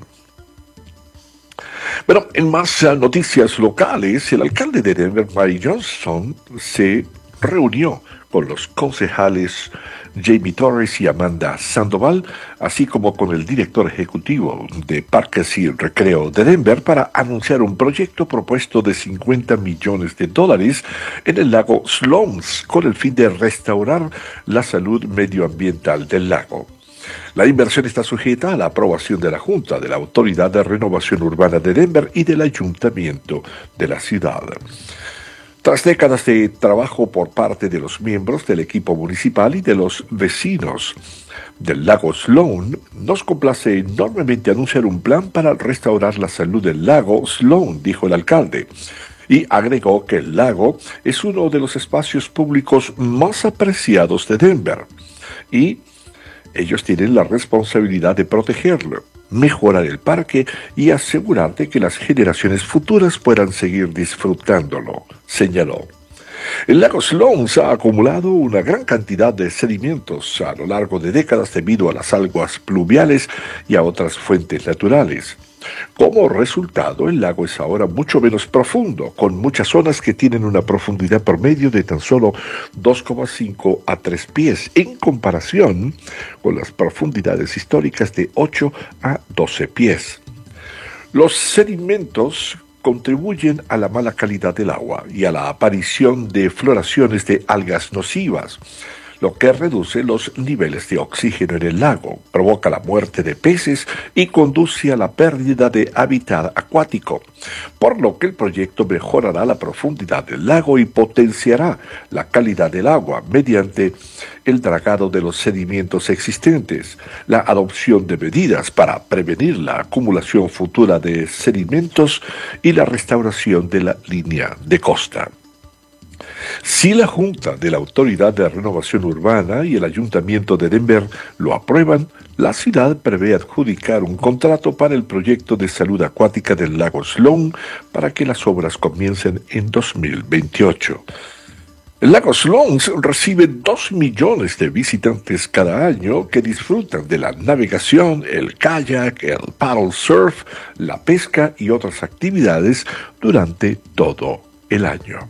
Bueno, en más uh, noticias locales, el alcalde de Denver, Mike Johnson, se reunió con los concejales Jamie Torres y Amanda Sandoval, así como con el director ejecutivo de Parques y Recreo de Denver, para anunciar un proyecto propuesto de cincuenta millones de dólares en el lago Sloans, con el fin de restaurar la salud medioambiental del lago. La inversión está sujeta a la aprobación de la Junta de la Autoridad de Renovación Urbana de Denver y del Ayuntamiento de la ciudad. Tras décadas de trabajo por parte de los miembros del equipo municipal y de los vecinos del lago Sloan, nos complace enormemente anunciar un plan para restaurar la salud del lago Sloan, dijo el alcalde. Y agregó que el lago es uno de los espacios públicos más apreciados de Denver. Y ellos tienen la responsabilidad de protegerlo, mejorar el parque y asegurar de que las generaciones futuras puedan seguir disfrutándolo, señaló. El lago Sloans ha acumulado una gran cantidad de sedimentos a lo largo de décadas debido a las aguas pluviales y a otras fuentes naturales. Como resultado, el lago es ahora mucho menos profundo, con muchas zonas que tienen una profundidad promedio de tan solo dos coma cinco a tres pies, en comparación con las profundidades históricas de ocho a doce pies. Los sedimentos contribuyen a la mala calidad del agua y a la aparición de floraciones de algas nocivas, lo que reduce los niveles de oxígeno en el lago, provoca la muerte de peces y conduce a la pérdida de hábitat acuático, por lo que el proyecto mejorará la profundidad del lago y potenciará la calidad del agua mediante el dragado de los sedimentos existentes, la adopción de medidas para prevenir la acumulación futura de sedimentos y la restauración de la línea de costa. Si la Junta de la Autoridad de Renovación Urbana y el Ayuntamiento de Denver lo aprueban, la ciudad prevé adjudicar un contrato para el proyecto de salud acuática del lago Sloan para que las obras comiencen en dos mil veintiocho. El lago Sloan recibe dos millones de visitantes cada año que disfrutan de la navegación, el kayak, el paddle surf, la pesca y otras actividades durante todo el año.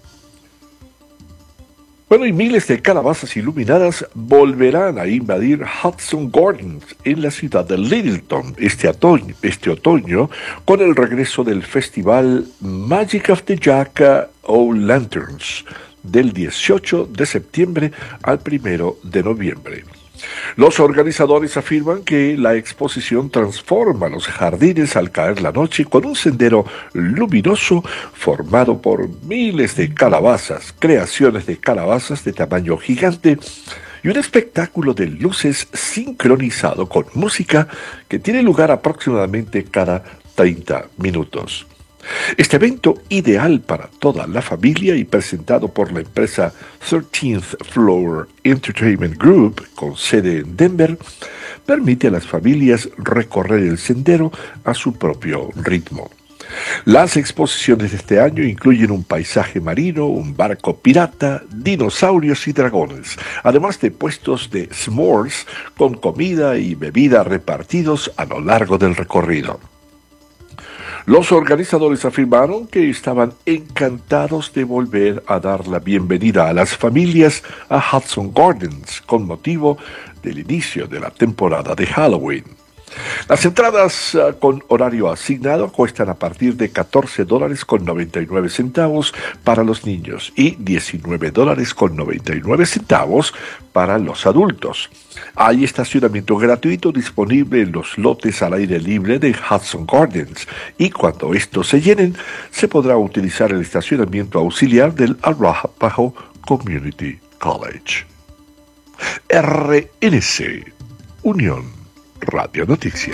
Bueno, y miles de calabazas iluminadas volverán a invadir Hudson Gardens en la ciudad de Littleton este otoño, este otoño con el regreso del festival Magic of the Jack-o'-lanterns del dieciocho de septiembre al primero de noviembre. Los organizadores afirman que la exposición transforma los jardines al caer la noche con un sendero luminoso formado por miles de calabazas, creaciones de calabazas de tamaño gigante y un espectáculo de luces sincronizado con música que tiene lugar aproximadamente cada treinta minutos. Este evento, ideal para toda la familia y presentado por la empresa thirteenth Floor Entertainment Group, con sede en Denver, permite a las familias recorrer el sendero a su propio ritmo. Las exposiciones de este año incluyen un paisaje marino, un barco pirata, dinosaurios y dragones, además de puestos de s'mores con comida y bebida repartidos a lo largo del recorrido. Los organizadores afirmaron que estaban encantados de volver a dar la bienvenida a las familias a Hudson Gardens con motivo del inicio de la temporada de Halloween. Las entradas uh, con horario asignado cuestan a partir de catorce dólares con noventa y nueve centavos para los niños y diecinueve dólares con noventa y nueve centavos para los adultos. Hay estacionamiento gratuito disponible en los lotes al aire libre de Hudson Gardens y cuando estos se llenen se podrá utilizar el estacionamiento auxiliar del Arapahoe Community College. R N C, Unión Radio Noticias.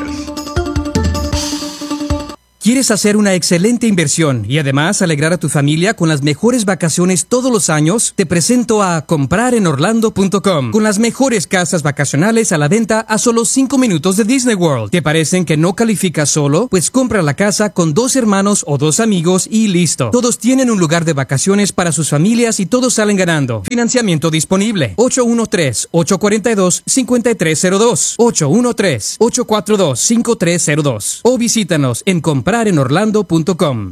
¿Quieres hacer una excelente inversión y además alegrar a tu familia con las mejores vacaciones todos los años? Te presento a comprar en orlando punto com, con las mejores casas vacacionales a la venta a solo cinco minutos de Disney World. ¿Te parecen que no calificas solo? Pues compra la casa con dos hermanos o dos amigos y listo. Todos tienen un lugar de vacaciones para sus familias y todos salen ganando. Financiamiento disponible. ocho uno tres, ocho cuatro dos, cinco tres cero dos. ocho uno tres, ocho cuatro dos, cinco tres cero dos. O visítanos en comprar en orlando punto com.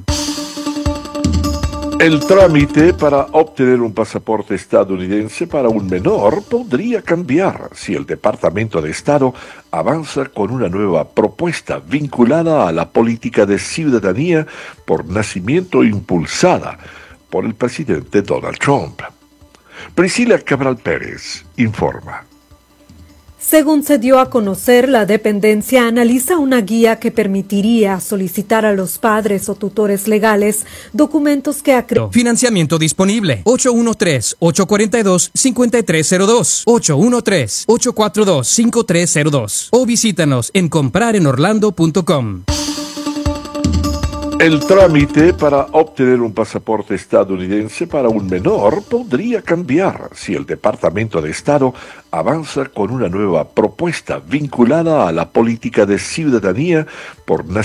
El trámite para obtener un pasaporte estadounidense para un menor podría cambiar si el Departamento de Estado avanza con una nueva propuesta vinculada a la política de ciudadanía por nacimiento impulsada por el presidente Donald Trump. Priscila Cabral Pérez informa. Según se dio a conocer, la dependencia analiza una guía que permitiría solicitar a los padres o tutores legales documentos que acrediten. Financiamiento disponible. ocho uno tres, ocho cuatro dos, cinco tres cero dos. ocho uno tres, ocho cuatro dos, cinco tres cero dos. O visítanos en comprar en orlando punto com. El trámite para obtener un pasaporte estadounidense para un menor podría cambiar si el Departamento de Estado avanza con una nueva propuesta vinculada a la política de ciudadanía por nacimiento